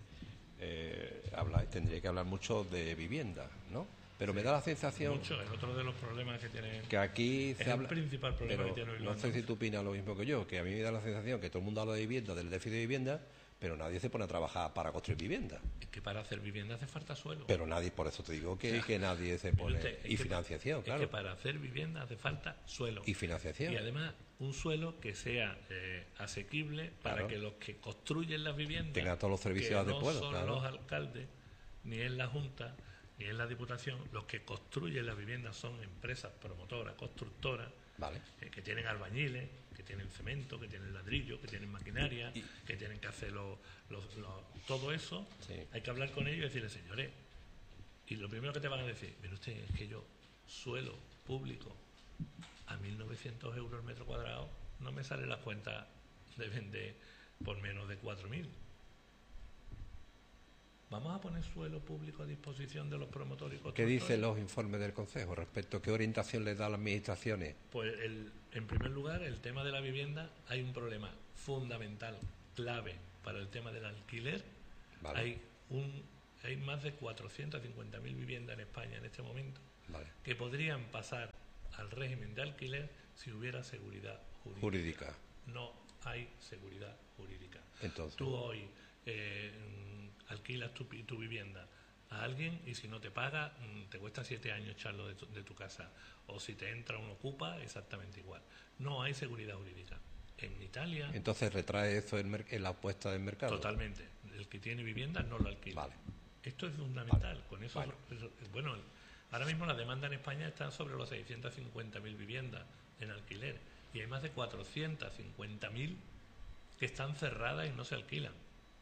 eh, habla, tendría que hablar mucho de vivienda, ¿no? Pero sí, me da la sensación... Mucho, es otro de los problemas que tiene... Que aquí se es habla... el principal problema pero que tiene hoy. No sé si tú opinas lo mismo que yo, que a mí me da la sensación que todo el mundo habla de vivienda, del déficit de vivienda, pero nadie se pone a trabajar para construir vivienda. Es que para hacer vivienda hace falta suelo. Pero nadie, por eso te digo que, o sea, que nadie se pone... Usted, y financiación, es claro. Es que para hacer vivienda hace falta suelo. Y financiación. Y además un suelo que sea eh, asequible para claro. que los que construyen las viviendas... tengan todos los servicios que adecuados, no son claro. los alcaldes, ni en la Junta, ni en la Diputación, los que construyen las viviendas son empresas promotoras, constructoras, vale. eh, que tienen albañiles, que tienen cemento, que tienen ladrillo, que tienen maquinaria, y, que tienen que hacer lo, lo, lo, todo eso. Sí. Hay que hablar con ellos y decirles, señores, y lo primero que te van a decir, mire usted, es que yo, suelo público a mil novecientos euros el metro cuadrado, no me sale la cuenta de vender por menos de cuatro mil. ¿Vamos a poner suelo público a disposición de los promotores y ¿Qué constructores? dicen los informes del Consejo respecto a qué orientación les da a las administraciones? Pues, el, en primer lugar, el tema de la vivienda, hay un problema fundamental, clave para el tema del alquiler. Vale. Hay un hay más de cuatrocientas cincuenta mil viviendas en España en este momento, Vale. que podrían pasar al régimen de alquiler si hubiera seguridad jurídica. Jurídica. No hay seguridad jurídica. Entonces, Tú hoy eh, alquilas tu, tu vivienda a alguien y si no te paga, te cuesta siete años echarlo de tu, de tu casa. O si te entra un ocupa, exactamente igual. No hay seguridad jurídica. En Italia... Entonces retrae eso en, mer- en la apuesta del mercado. Totalmente. El que tiene vivienda no lo alquila. Vale. Esto es fundamental. Vale. Con eso, Vale. eso- bueno, ahora mismo la demanda en España está sobre los seiscientas cincuenta mil viviendas en alquiler y hay más de cuatrocientas cincuenta mil que están cerradas y no se alquilan.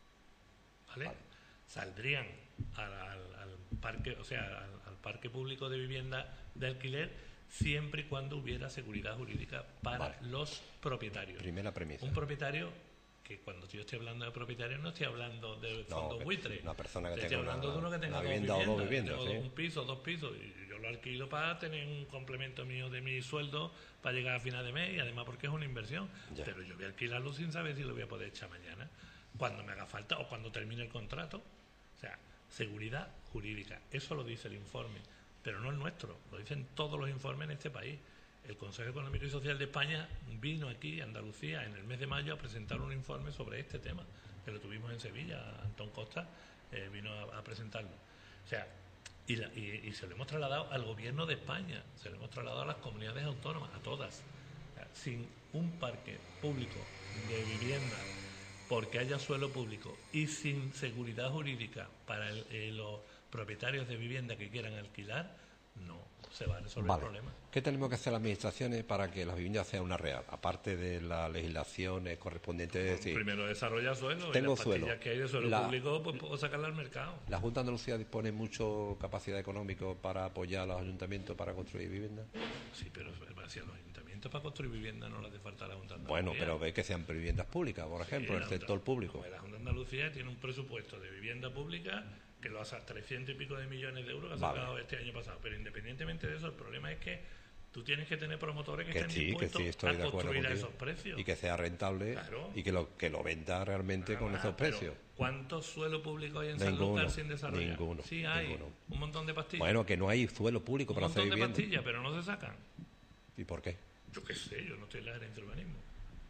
¿Vale? Vale. Saldrían al, al- al parque, o sea, al, al parque público de vivienda de alquiler siempre y cuando hubiera seguridad jurídica para Vale. los propietarios. Primera premisa. Un propietario que cuando yo estoy hablando de propietario no estoy hablando de No, fondo que- buitre. una persona que estoy tenga hablando una- de uno que tenga una dos vivienda o dos viviendas, tengo sí. un piso, dos pisos, y yo lo alquilo para tener un complemento mío de mi sueldo para llegar a final de mes y además porque es una inversión. Ya. Pero yo voy a alquilarlo sin saber si lo voy a poder echar mañana, cuando me haga falta o cuando termine el contrato. O sea, seguridad jurídica, eso lo dice el informe, pero no el nuestro, lo dicen todos los informes en este país. El Consejo Económico y Social de España vino aquí a Andalucía en el mes de mayo a presentar un informe sobre este tema, que lo tuvimos en Sevilla. Antón Costa eh, vino a, a presentarlo. O sea, y, la- y- y se lo hemos trasladado al gobierno de España, se lo hemos trasladado a las comunidades autónomas, a todas. O sea, sin un parque público de vivienda porque haya suelo público y sin seguridad jurídica para el- eh, los propietarios de vivienda que quieran alquilar, no se va a resolver Vale. el problema. ¿Qué tenemos que hacer las administraciones para que las viviendas sean una real? Aparte de las legislaciones correspondientes, es decir, Primero desarrollar suelo, Tengo y las pastillas suelo. que hay de suelo La- público, pues puedo sacarla al mercado. ¿la Junta de Andalucía dispone mucho capacidad económica para apoyar a los ayuntamientos para construir viviendas? Sí, pero si a los ayuntamientos para construir vivienda no les hace falta la Junta de Bueno, Andalucía. pero ve que sean viviendas públicas, por ejemplo, Sí, el la sector Junta- público. pues la Junta de Andalucía tiene un presupuesto de vivienda pública que lo hace a trescientos y pico de millones de euros que ha Vale. sacado este año pasado. Pero independientemente de eso, el problema es que tú tienes que tener promotores que, Que estén sí, que dispuestos sí, estoy a de acuerdo construir a contigo. esos precios. Y que sea rentable Claro. y que lo que lo venda realmente con Nada esos más, pero precios. ¿cuántos suelo público hay en Ninguno, Sanlúcar sin desarrollar? ninguno, Sí hay, ninguno. un montón de pastillas. Bueno, que no hay suelo público un para hacer montón de vivienda. pastillas, pero no se sacan. ¿Y por qué? Yo qué sé, yo no estoy en la gerencia de urbanismo,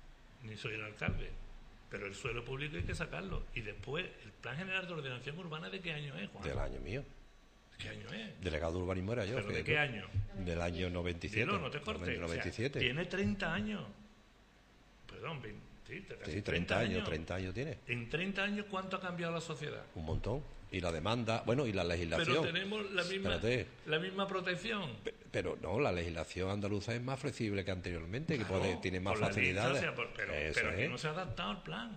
ni soy el alcalde. Pero el suelo público hay que sacarlo. Y después, ¿el Plan General de Ordenación Urbana de qué año es, Juan? Del año mío. ¿Qué año es? Delegado de urbanismo era yo. ¿Pero de fíjate. qué año? Del año noventa y siete. Dilo, no te cortes. noventa y siete. O sea, tiene treinta años. Perdón, veinte, sí, casi Sí, treinta años, treinta años tiene. En treinta años, ¿cuánto ha cambiado la sociedad? Un montón. Y la demanda, bueno, y la legislación. Pero tenemos la misma, Espérate. la misma protección. Pe- Pero no, la legislación andaluza es más flexible que anteriormente, que Claro, puede, tiene más por la ley, facilidades. o sea, por- pero Eso pero aquí es. no se ha adaptado al plan.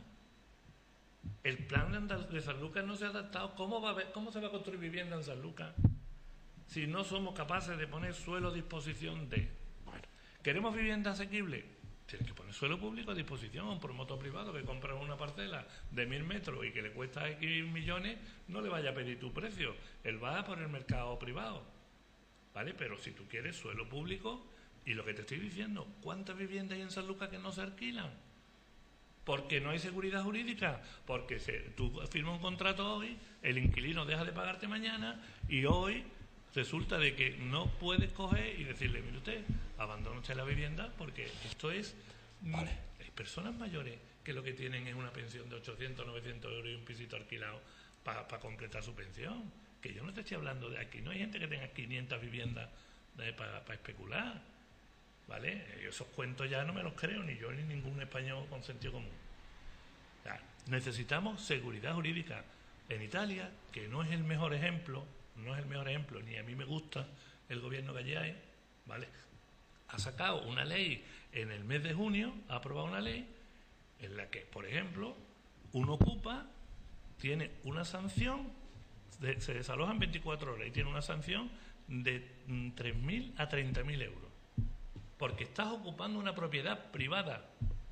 El plan de, Andal- de Sanlúcar no se ha adaptado. ¿Cómo, va a haber- ¿Cómo se va a construir vivienda en Sanlúcar si no somos capaces de poner suelo a disposición de? Bueno, ¿queremos vivienda asequible? Tienes que poner suelo público a disposición a un promotor privado que compra una parcela de mil metros y que le cuesta X millones, no le vaya a pedir tu precio. Él va a por el mercado privado. ¿Vale? Pero si tú quieres suelo público, y lo que te estoy diciendo, ¿cuántas viviendas hay en Sanlúcar que no se alquilan? Porque no hay seguridad jurídica, porque se, tú firmas un contrato hoy, el inquilino deja de pagarte mañana y hoy resulta de que no puedes coger y decirle, mire usted, abandone usted la vivienda porque esto es... Vale. Hay personas mayores que lo que tienen es una pensión de ochocientos, novecientos euros y un pisito alquilado para completar su pensión. Que yo no te estoy hablando de aquí, no hay gente que tenga quinientas viviendas para especular. ¿Vale? Esos cuentos ya no me los creo, ni yo ni ningún español con sentido común. O sea, necesitamos seguridad jurídica. En Italia, que no es el mejor ejemplo, no es el mejor ejemplo, ni a mí me gusta el gobierno que allí hay, ¿vale? Ha sacado una ley en el mes de junio, ha aprobado una ley en la que, por ejemplo, un ocupa tiene una sanción, de, se desaloja en veinticuatro horas y tiene una sanción de mm, tres mil a treinta mil euros. Porque estás ocupando una propiedad privada.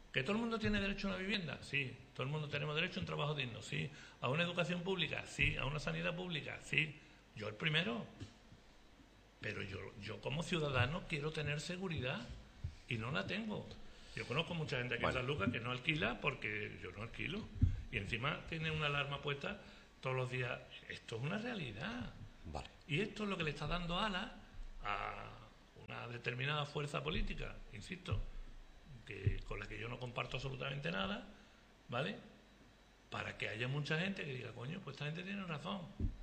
¿Que todo el mundo tiene derecho a una vivienda? Sí. ¿Todo el mundo tenemos derecho a un trabajo digno? Sí. ¿A una educación pública? Sí. ¿A una sanidad pública? Sí. Yo el primero. Pero yo, yo como ciudadano quiero tener seguridad y no la tengo. Yo conozco mucha gente aquí bueno. en San Lucas que no alquila porque yo no alquilo. Y encima tiene una alarma puesta todos los días. Esto es una realidad. Vale. Y esto es lo que le está dando alas a una determinada fuerza política, insisto, que con la que yo no comparto absolutamente nada, ¿vale? Para que haya mucha gente que diga, coño, pues esta gente tiene razón.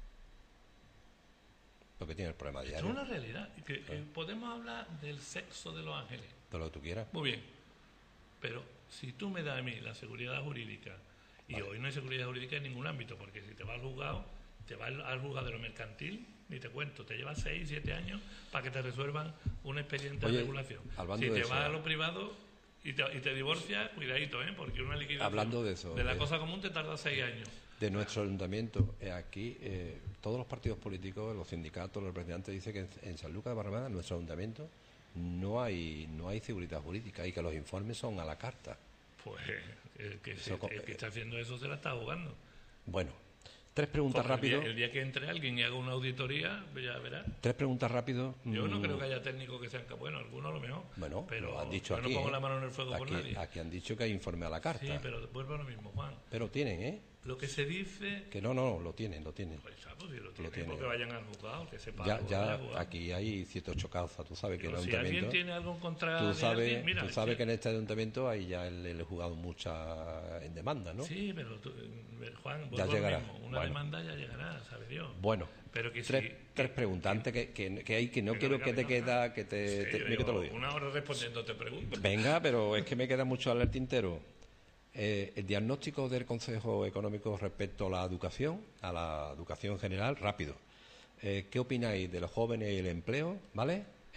Porque tiene el problema diario. Esto es una realidad. Que, que podemos hablar del sexo de los ángeles. De lo que tú quieras. Muy bien. Pero si tú me das a mí la seguridad jurídica, y vale. hoy no hay seguridad jurídica en ningún ámbito, porque si te vas al juzgado, te vas al juzgado de lo mercantil, ni te cuento, te lleva seis, siete años para que te resuelvan un expediente Oye, de regulación. Si de te eso, vas a lo privado y te, y te divorcias, cuidadito, ¿eh? Porque una liquidación hablando de, eso, de la de, cosa común te tarda seis años. De nuestro ayuntamiento, eh, aquí, eh, todos los partidos políticos, los sindicatos, los representantes dicen que en, en San Lucas de Barrameda, en nuestro ayuntamiento, no hay no hay seguridad jurídica y que los informes son a la carta. Pues el que, se, el que está haciendo eso se la está jugando. Bueno, tres preguntas rápido. El día, el día que entre alguien y haga una auditoría, ya verás. Tres preguntas rápido. Yo no creo que haya técnicos que sean... Bueno, algunos a lo mejor. Bueno, pero lo han dicho yo aquí. no pongo ¿eh? la mano en el fuego aquí, por nadie. Aquí han dicho que hay informe a la carta. Sí, pero vuelvo a lo mismo, Juan. Pero tienen, ¿eh? Lo que se dice... Que no, no, lo tienen, lo tienen. Pues ya, pues si lo tienen, lo tienen. porque vayan al juzgado, que sepa. Ya, ya aquí hay siete ocho causas, tú sabes que pero en el si ayuntamiento... alguien tiene algo en contra tú de sabes, alguien, mira, tú sabes sí. que en este ayuntamiento hay ya el, el juzgado mucha en demanda, ¿no? Sí, pero tú, Juan, ya llegará. Mismo. Una bueno. demanda ya llegará, sabe Dios. Bueno, pero que tres, sí, tres preguntas antes que, que, que hay que no que quiero no, que te queda que te, sí, te, digo, que te lo digo. Una hora respondiéndote preguntas. Venga, pero es que me queda mucho al tintero. Eh, el diagnóstico del Consejo Económico respecto a la educación, a la educación general, rápido. Eh, ¿Qué opináis de los jóvenes y el empleo, vale? Y,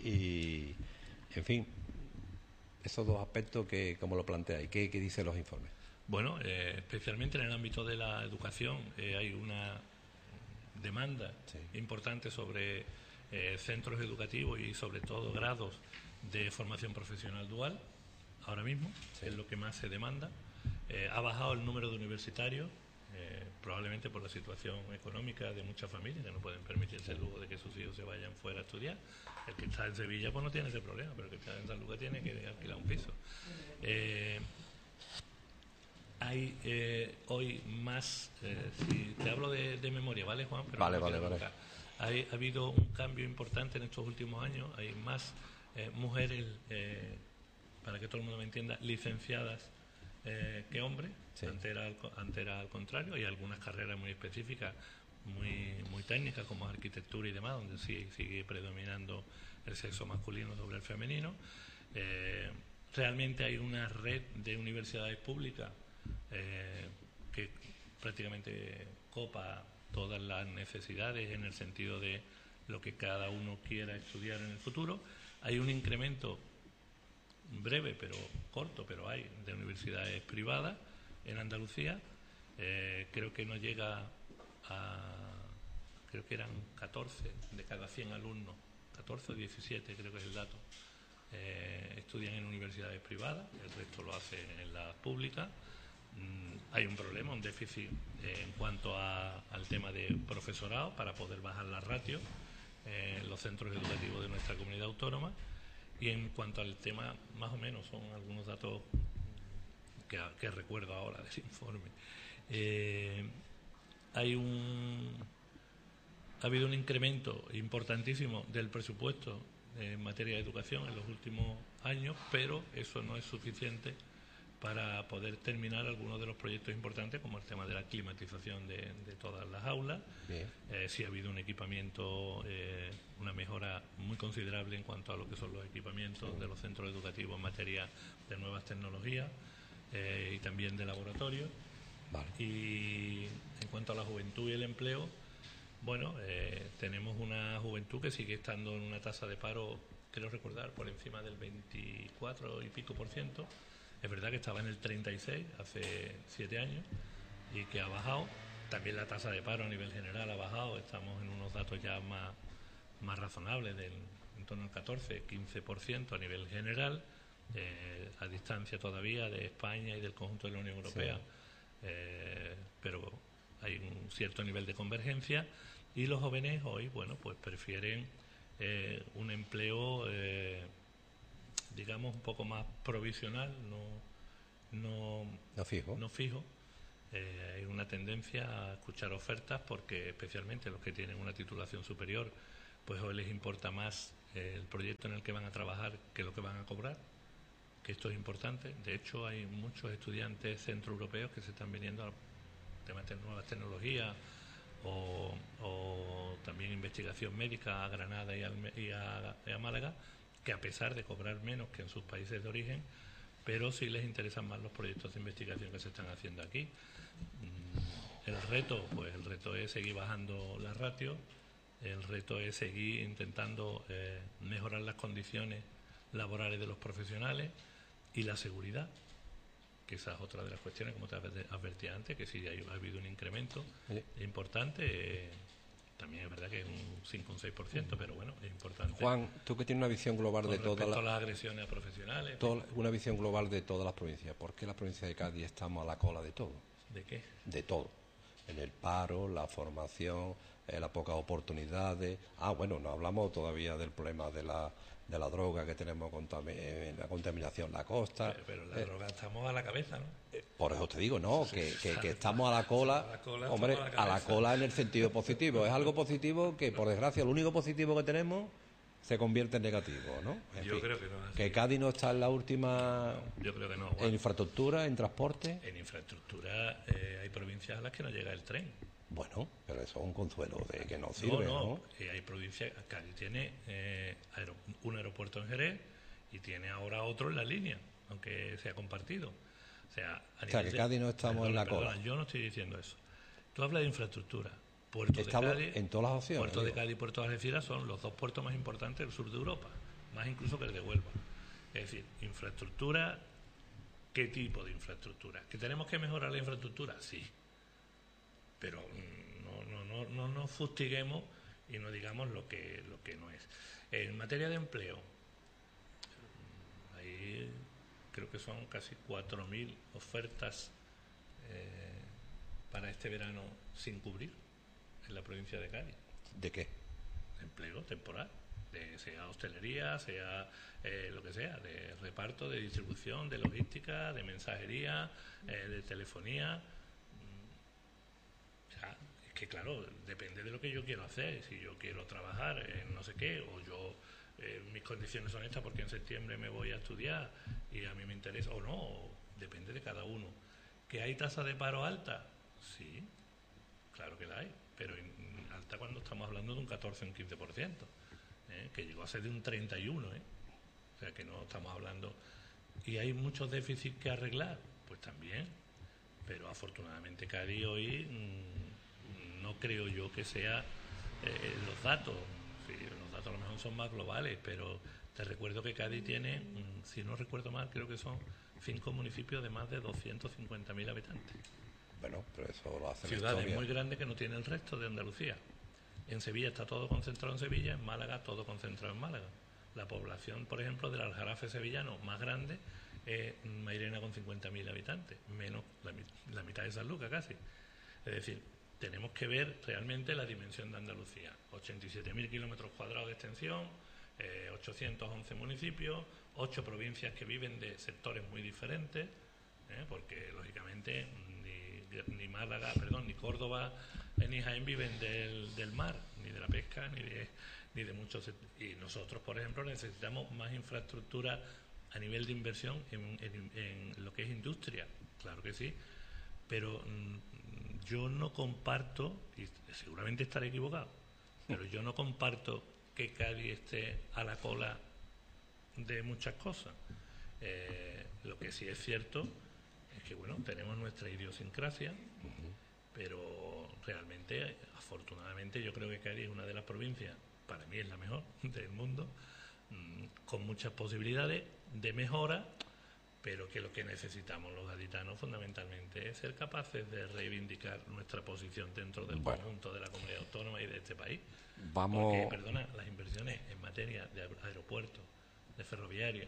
y en fin, esos dos aspectos que cómo lo planteáis, ¿qué, qué dicen los informes? Bueno, eh, especialmente en el ámbito de la educación eh, hay una demanda sí. importante sobre eh, centros educativos y sobre todo grados de formación profesional dual. Ahora mismo sí. es lo que más se demanda. Eh, ha bajado el número de universitarios, eh, probablemente por la situación económica de muchas familias que no pueden permitirse el lujo de que sus hijos se vayan fuera a estudiar. El que está en Sevilla pues no tiene ese problema, pero el que está en San Lucas tiene que alquilar un piso. Eh, hay eh, hoy más, eh, si te hablo de, de memoria, ¿vale, Juan? Pero vale, no vale, vale. Hay, ha habido un cambio importante en estos últimos años, hay más eh, mujeres... Eh, para que todo el mundo me entienda, licenciadas eh, que hombres, sí. antes, era al, antes era al contrario, hay algunas carreras muy específicas, muy muy técnicas, como arquitectura y demás, donde sí sigue predominando el sexo masculino sobre el femenino. Eh, realmente hay una red de universidades públicas eh, que prácticamente copa todas las necesidades en el sentido de lo que cada uno quiera estudiar en el futuro. Hay un incremento breve, pero corto, pero hay, de universidades privadas en Andalucía. Eh, creo que no llega a, creo que eran catorce de cada cien alumnos, catorce o diecisiete creo que es el dato, eh, estudian en universidades privadas, el resto lo hacen en las públicas. Mm, hay un problema, un déficit eh, en cuanto a, al tema de profesorado para poder bajar la ratio eh, en los centros educativos de nuestra comunidad autónoma. Y en cuanto al tema, más o menos, son algunos datos que, que recuerdo ahora del informe. Eh, hay un, ha habido un incremento importantísimo del presupuesto en materia de educación en los últimos años, pero eso no es suficiente para poder terminar algunos de los proyectos importantes, como el tema de la climatización de, de todas las aulas. Eh, sí ha habido un equipamiento, eh, una mejora muy considerable en cuanto a lo que son los equipamientos sí. de los centros educativos en materia de nuevas tecnologías eh, y también de laboratorios. Vale. Y en cuanto a la juventud y el empleo, bueno, eh, tenemos una juventud que sigue estando en una tasa de paro, creo recordar, por encima del veinticuatro y pico por ciento. Es verdad que estaba en el treinta y seis hace siete años y que ha bajado. También la tasa de paro a nivel general ha bajado. Estamos en unos datos ya más, más razonables, del, en torno al catorce, quince por ciento a nivel general. eh, a distancia todavía de España y del conjunto de la Unión Europea, sí. eh, pero hay un cierto nivel de convergencia y los jóvenes hoy, bueno, pues prefieren eh, un empleo, eh, digamos, un poco más provisional, no, no, no fijo. No fijo. Eh, hay una tendencia a escuchar ofertas porque especialmente los que tienen una titulación superior, pues hoy les importa más eh, el proyecto en el que van a trabajar que lo que van a cobrar, que esto es importante. De hecho, hay muchos estudiantes centroeuropeos que se están viniendo a temas de nuevas tecnologías o, o también investigación médica a Granada y, al, y, a, y a Málaga, que a pesar de cobrar menos que en sus países de origen, pero sí les interesan más los proyectos de investigación que se están haciendo aquí. El reto, pues el reto es seguir bajando la ratio, el reto es seguir intentando eh, mejorar las condiciones laborales de los profesionales y la seguridad, que esa es otra de las cuestiones, como te advertía antes, que sí ha habido un incremento sí. importante. Eh, también es verdad que es un cinco o un seis por ciento, pero bueno, es importante. Juan, tú que tienes una visión global Con de todas las... las agresiones a profesionales. Toda, una visión global de todas las provincias. ¿Por qué la provincia de Cádiz estamos a la cola de todo? ¿De qué? De todo. En el paro, la formación, eh, las pocas oportunidades. Ah, bueno, no hablamos todavía del problema de la de la droga que tenemos, contami la contaminación en la costa. Pero, pero la eh, droga estamos a la cabeza, ¿no? Eh, por eso te digo, no, que, que, que estamos a la cola, a la cola hombre, a la, a la cola en el sentido positivo. Es algo positivo que, por desgracia, lo único positivo que tenemos se convierte en negativo, ¿no? En yo fin, creo que no es así. Que Cádiz no está en la última... No, yo creo que no. ¿En infraestructura, en transporte? En infraestructura eh, hay provincias a las que no llega el tren. Bueno, pero eso es un consuelo de que no sirve, ¿no? No, no. Eh, hay provincias... Cádiz tiene eh, aer un aeropuerto en Jerez y tiene ahora otro en la línea, aunque sea compartido. O sea, a o sea que de, Cádiz no estamos perdona, en la perdona, cola. Yo no estoy diciendo eso. Tú hablas de infraestructura. Puerto Estamos de Cádiz, en todas las opciones. Puerto digo. de Cádiz y Puerto de Algeciras son los dos puertos más importantes del sur de Europa, más incluso que el de Huelva. Es decir, infraestructura, ¿qué tipo de infraestructura? ¿Que tenemos que mejorar la infraestructura? Sí. Pero no, no, no, no nos fustiguemos y no digamos lo que, lo que no es. En materia de empleo, ahí creo que son casi cuatro mil ofertas eh, para este verano sin cubrir en la provincia de Cádiz. ¿De qué? De empleo temporal, de, sea hostelería, sea eh, lo que sea, de reparto, de distribución, de logística, de mensajería, eh, de telefonía. O sea, es que claro, depende de lo que yo quiero hacer. Si yo quiero trabajar en no sé qué, o yo eh, mis condiciones son estas porque en septiembre me voy a estudiar y a mí me interesa, o no, depende de cada uno. ¿Que hay tasa de paro alta? Sí, claro que la hay, pero en, alta cuando estamos hablando de un catorce o un quince por ciento, ¿eh? Que llegó a ser de un treinta y uno por ciento, ¿eh? O sea que no estamos hablando. ¿Y hay muchos déficits que arreglar? Pues también, pero afortunadamente Cádiz hoy mmm, no creo yo que sea eh, los datos, sí, los datos a lo mejor son más globales, pero te recuerdo que Cádiz tiene, mmm, si no recuerdo mal, creo que son cinco municipios de más de doscientos cincuenta mil habitantes. Bueno, pero eso lo hace ciudades muy grandes que no tiene el resto de Andalucía. En Sevilla está todo concentrado en Sevilla, en Málaga todo concentrado en Málaga. La población, por ejemplo, del Aljarafe sevillano más grande es Mairena con cincuenta mil habitantes, menos la, la mitad de San Lucas casi. Es decir, tenemos que ver realmente la dimensión de Andalucía. ochenta y siete mil kilómetros cuadrados de extensión, eh, ochocientos once municipios, ocho provincias que viven de sectores muy diferentes, eh, porque lógicamente ni Málaga, perdón, ni Córdoba ni Jaén viven del, del mar, ni de la pesca, ni de, ni de muchos. Y nosotros, por ejemplo, necesitamos más infraestructura a nivel de inversión en, en, en lo que es industria, claro que sí, pero mmm, yo no comparto, y seguramente estaré equivocado, pero yo no comparto que Cádiz esté a la cola de muchas cosas. Eh, lo que sí es cierto que bueno, tenemos nuestra idiosincrasia, uh-huh. pero realmente, afortunadamente, yo creo que Cádiz es una de las provincias, para mí es la mejor del mundo, mmm, con muchas posibilidades de mejora, pero que lo que necesitamos los gaditanos fundamentalmente es ser capaces de reivindicar nuestra posición dentro del bueno. conjunto de la comunidad autónoma y de este país. Vamos. Porque, perdona, las inversiones en materia de aeropuertos, de ferroviaria,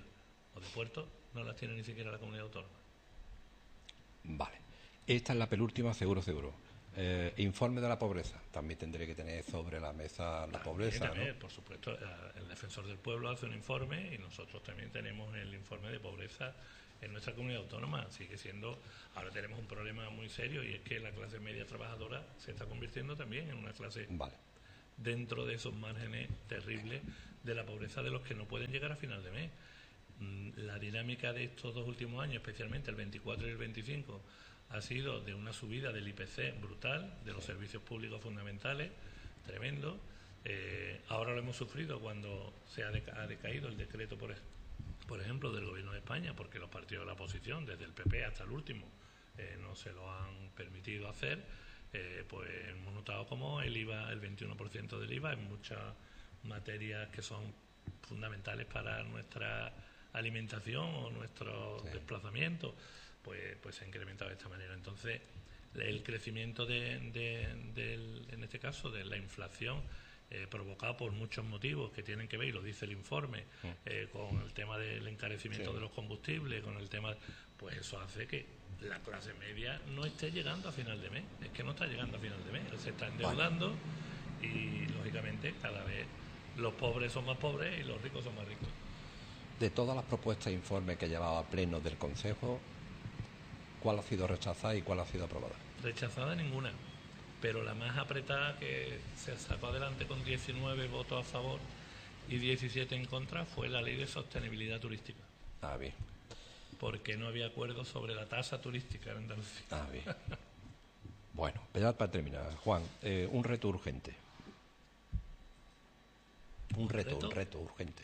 o de puertos, no las tiene ni siquiera la comunidad autónoma. Vale. Esta es la penúltima, seguro, seguro. Eh, informe de la pobreza. También tendré que tener sobre la mesa la también, pobreza, también, ¿no? Por supuesto, el defensor del pueblo hace un informe y nosotros también tenemos el informe de pobreza en nuestra comunidad autónoma. Sigue siendo, ahora tenemos un problema muy serio y es que la clase media trabajadora se está convirtiendo también en una clase Vale. dentro de esos márgenes terribles de la pobreza de los que no pueden llegar a final de mes. La dinámica de estos dos últimos años, especialmente el veinticuatro y el veinticinco, ha sido de una subida del I P C brutal, de los servicios públicos fundamentales, tremendo. Eh, ahora lo hemos sufrido cuando se ha, deca- ha decaído el decreto, por, por ejemplo, del Gobierno de España, porque los partidos de la oposición, desde el P P hasta el último, eh, no se lo han permitido hacer. Eh, pues hemos notado como el I V A, el veintiuno por ciento del I V A, en muchas materias que son fundamentales para nuestra alimentación o nuestro sí. desplazamiento, pues, pues se ha incrementado de esta manera. Entonces, el crecimiento de, de, del, en este caso, de la inflación, eh, provocado por muchos motivos que tienen que ver, y lo dice el informe, sí. eh, con el tema del encarecimiento sí. de los combustibles, con el tema, pues eso hace que la clase media no esté llegando a final de mes. Es que no está llegando a final de mes, se está endeudando vale. y, lógicamente, cada vez los pobres son más pobres y los ricos son más ricos. De todas las propuestas e informes que llevaba a pleno del Consejo, ¿cuál ha sido rechazada y cuál ha sido aprobada? Rechazada ninguna, pero la más apretada, que se sacó adelante con diecinueve votos a favor y diecisiete en contra, fue la Ley de Sostenibilidad Turística. Ah, bien. Porque no había acuerdo sobre la tasa turística en Andalucía. Ah, bien. Bueno, ya para terminar, Juan, eh, un reto urgente. Un, ¿Un reto, reto, un reto urgente.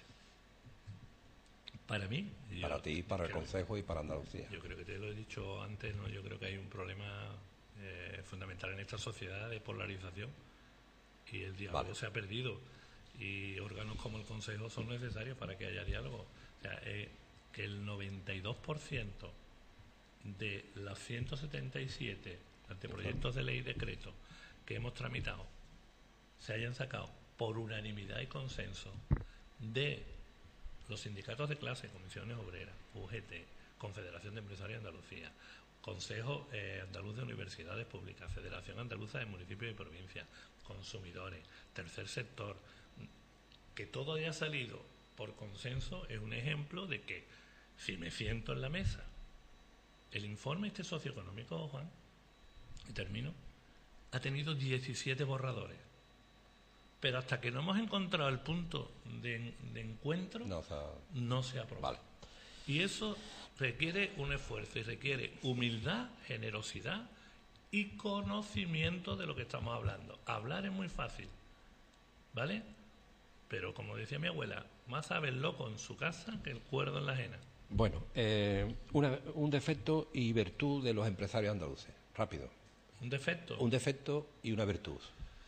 Para mí. Para ti, para el Consejo y para Andalucía. Yo creo que te lo he dicho antes, ¿no? Yo creo que hay un problema eh, fundamental en esta sociedad de polarización y el diálogo vale. se ha perdido. Y órganos como el Consejo son necesarios para que haya diálogo. O sea, eh, que el noventa y dos por ciento de los ciento setenta y siete anteproyectos de ley y decretos que hemos tramitado se hayan sacado por unanimidad y consenso de los sindicatos de clase, comisiones obreras, U G T, Confederación de Empresarios de Andalucía, Consejo eh, Andaluz de Universidades Públicas, Federación Andaluza de Municipios y Provincias, consumidores, tercer sector, que todo haya salido por consenso, es un ejemplo de que si me siento en la mesa, el informe este socioeconómico, Juan, y termino, ha tenido diecisiete borradores. Pero hasta que no hemos encontrado el punto de, de encuentro, no, o sea, no se aprueba. Vale. Y eso requiere un esfuerzo y requiere humildad, generosidad y conocimiento de lo que estamos hablando. Hablar es muy fácil, ¿vale? Pero como decía mi abuela, más sabe el loco en su casa que el cuerdo en la ajena. Bueno, eh, una, un defecto y virtud de los empresarios andaluces. Rápido. ¿Un defecto? Un defecto y una virtud.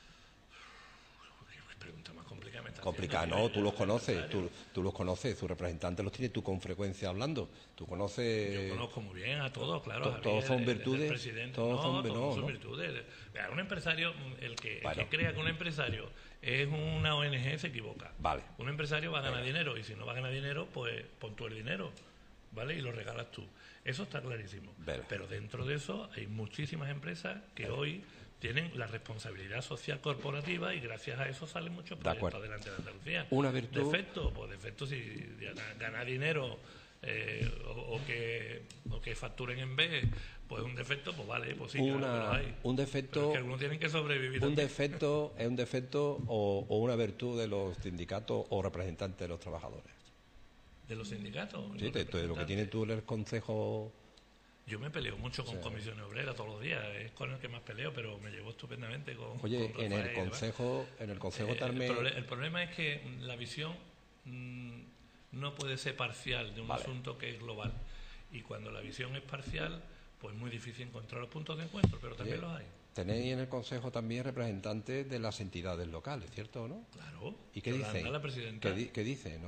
Pregunta más complicada. Me complicada, no, tú los conoces, tú, tú los conoces, tus representantes los tienes tú con frecuencia hablando. Tú conoces. Yo conozco muy bien a todos, claro. To, todos son virtudes. Todos no, son, no, todos son no. virtudes. Un empresario, el que, bueno. el que crea que un empresario es una O N G se equivoca. Vale. Un empresario va a ganar Venga. dinero y si no va a ganar dinero, pues pon tú el dinero, ¿vale? Y lo regalas tú. Eso está clarísimo. Vale. Pero dentro de eso hay muchísimas empresas que vale. hoy tienen la responsabilidad social corporativa y gracias a eso salen muchos proyectos de adelante de Andalucía. Una virtud. Defecto, pues defecto si ganar dinero eh, o, o que o que facturen en B, pues un defecto, pues vale, pues sí, una, claro que lo hay. Un defecto. Pero es que algunos tienen que sobrevivir. Un también. defecto es un defecto o, o una virtud de los sindicatos o representantes de los trabajadores. ¿De los sindicatos? Sí, de, de lo que tiene tú en el Consejo. Yo me peleo mucho con sí. comisiones obreras todos los días, es con el que más peleo, pero me llevo estupendamente con. Oye, con en el Consejo, en el Consejo eh, también. El, proble el problema es que la visión mmm, no puede ser parcial de un vale. asunto que es global. Y cuando la visión es parcial, pues es muy difícil encontrar los puntos de encuentro, pero también Oye, los hay. Tenéis en el Consejo también representantes de las entidades locales, ¿cierto o no? Claro. ¿Y qué dicen? La presidenta. ¿Qué, di ¿Qué dice? ¿No,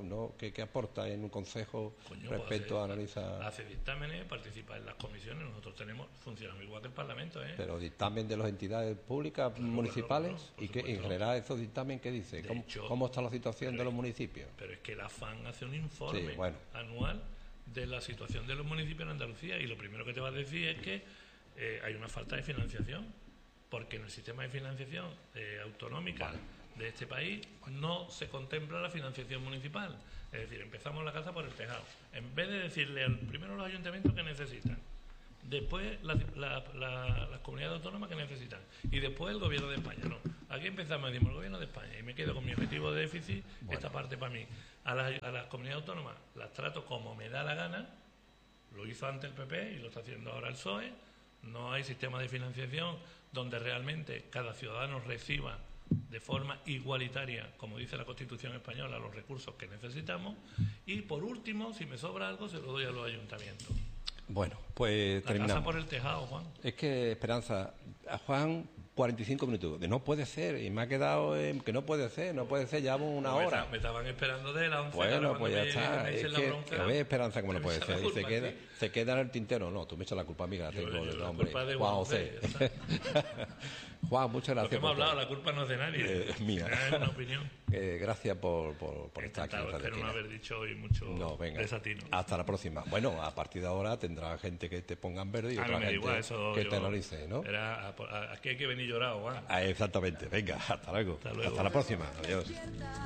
¿no? ¿Qué, qué aporta en un consejo Coño, respecto pues a analizar? Hace dictámenes, participa en las comisiones. Nosotros tenemos, funcionamos igual que el Parlamento, ¿eh? Pero dictamen de las entidades públicas Claro, municipales, claro, claro, por y que en supuesto. general esos dictámenes, ¿qué dice? De ¿Cómo, hecho, cómo está la situación de pero los es- municipios? Pero es que la AFAN hace un informe Sí, bueno. anual de la situación de los municipios en Andalucía, y lo primero que te va a decir es que eh, hay una falta de financiación, porque en el sistema de financiación eh, autonómica Vale. de este país no se contempla la financiación municipal. Es decir, empezamos la casa por el tejado. En vez de decirle al, primero los ayuntamientos que necesitan, después la- la- la- las comunidades autónomas que necesitan, y después el gobierno de España. No, aquí empezamos, decimos el gobierno de España, y me quedo con mi objetivo de déficit, Bueno. esta parte para mí. A las, a las comunidades autónomas las trato como me da la gana, lo hizo antes el P P y lo está haciendo ahora el P S O E. No hay sistema de financiación donde realmente cada ciudadano reciba de forma igualitaria, como dice la Constitución española, los recursos que necesitamos. Y por último, si me sobra algo, se lo doy a los ayuntamientos. Bueno, pues La casa terminamos. por el tejado, Juan. Es que, Esperanza, a Juan, cuarenta y cinco minutos. De no puede ser, y me ha quedado en que no puede ser, no puede ser, llevamos una Me hora. esta- Me estaban esperando de la once. Bueno, pues ya está. Me Es echen la que, bronca, que ves, Esperanza, como no me puede echan la ser. Y se culpa queda, a ti. se queda en el tintero. No, tú me echas la culpa a mí, que la Yo- tengo yo- de la hombre. culpa es de Juan Juan José. José, Juan, muchas Lo que gracias hemos por todo. hablado, la culpa no es de nadie. Eh, es mía. Es una opinión. Eh, gracias por, por, por estar aquí. en Encantado, Radio espero no Esquina. haber dicho hoy mucho No, venga. desatino. Hasta la próxima. Bueno, a partir de ahora tendrá gente que te ponga en verde y A mí otra me da gente igual, eso que yo- te analice, ¿no? Era, a- a- aquí hay que venir llorado, Juan. Ah, exactamente. Venga, hasta luego. Hasta luego. Hasta la próxima. Adiós.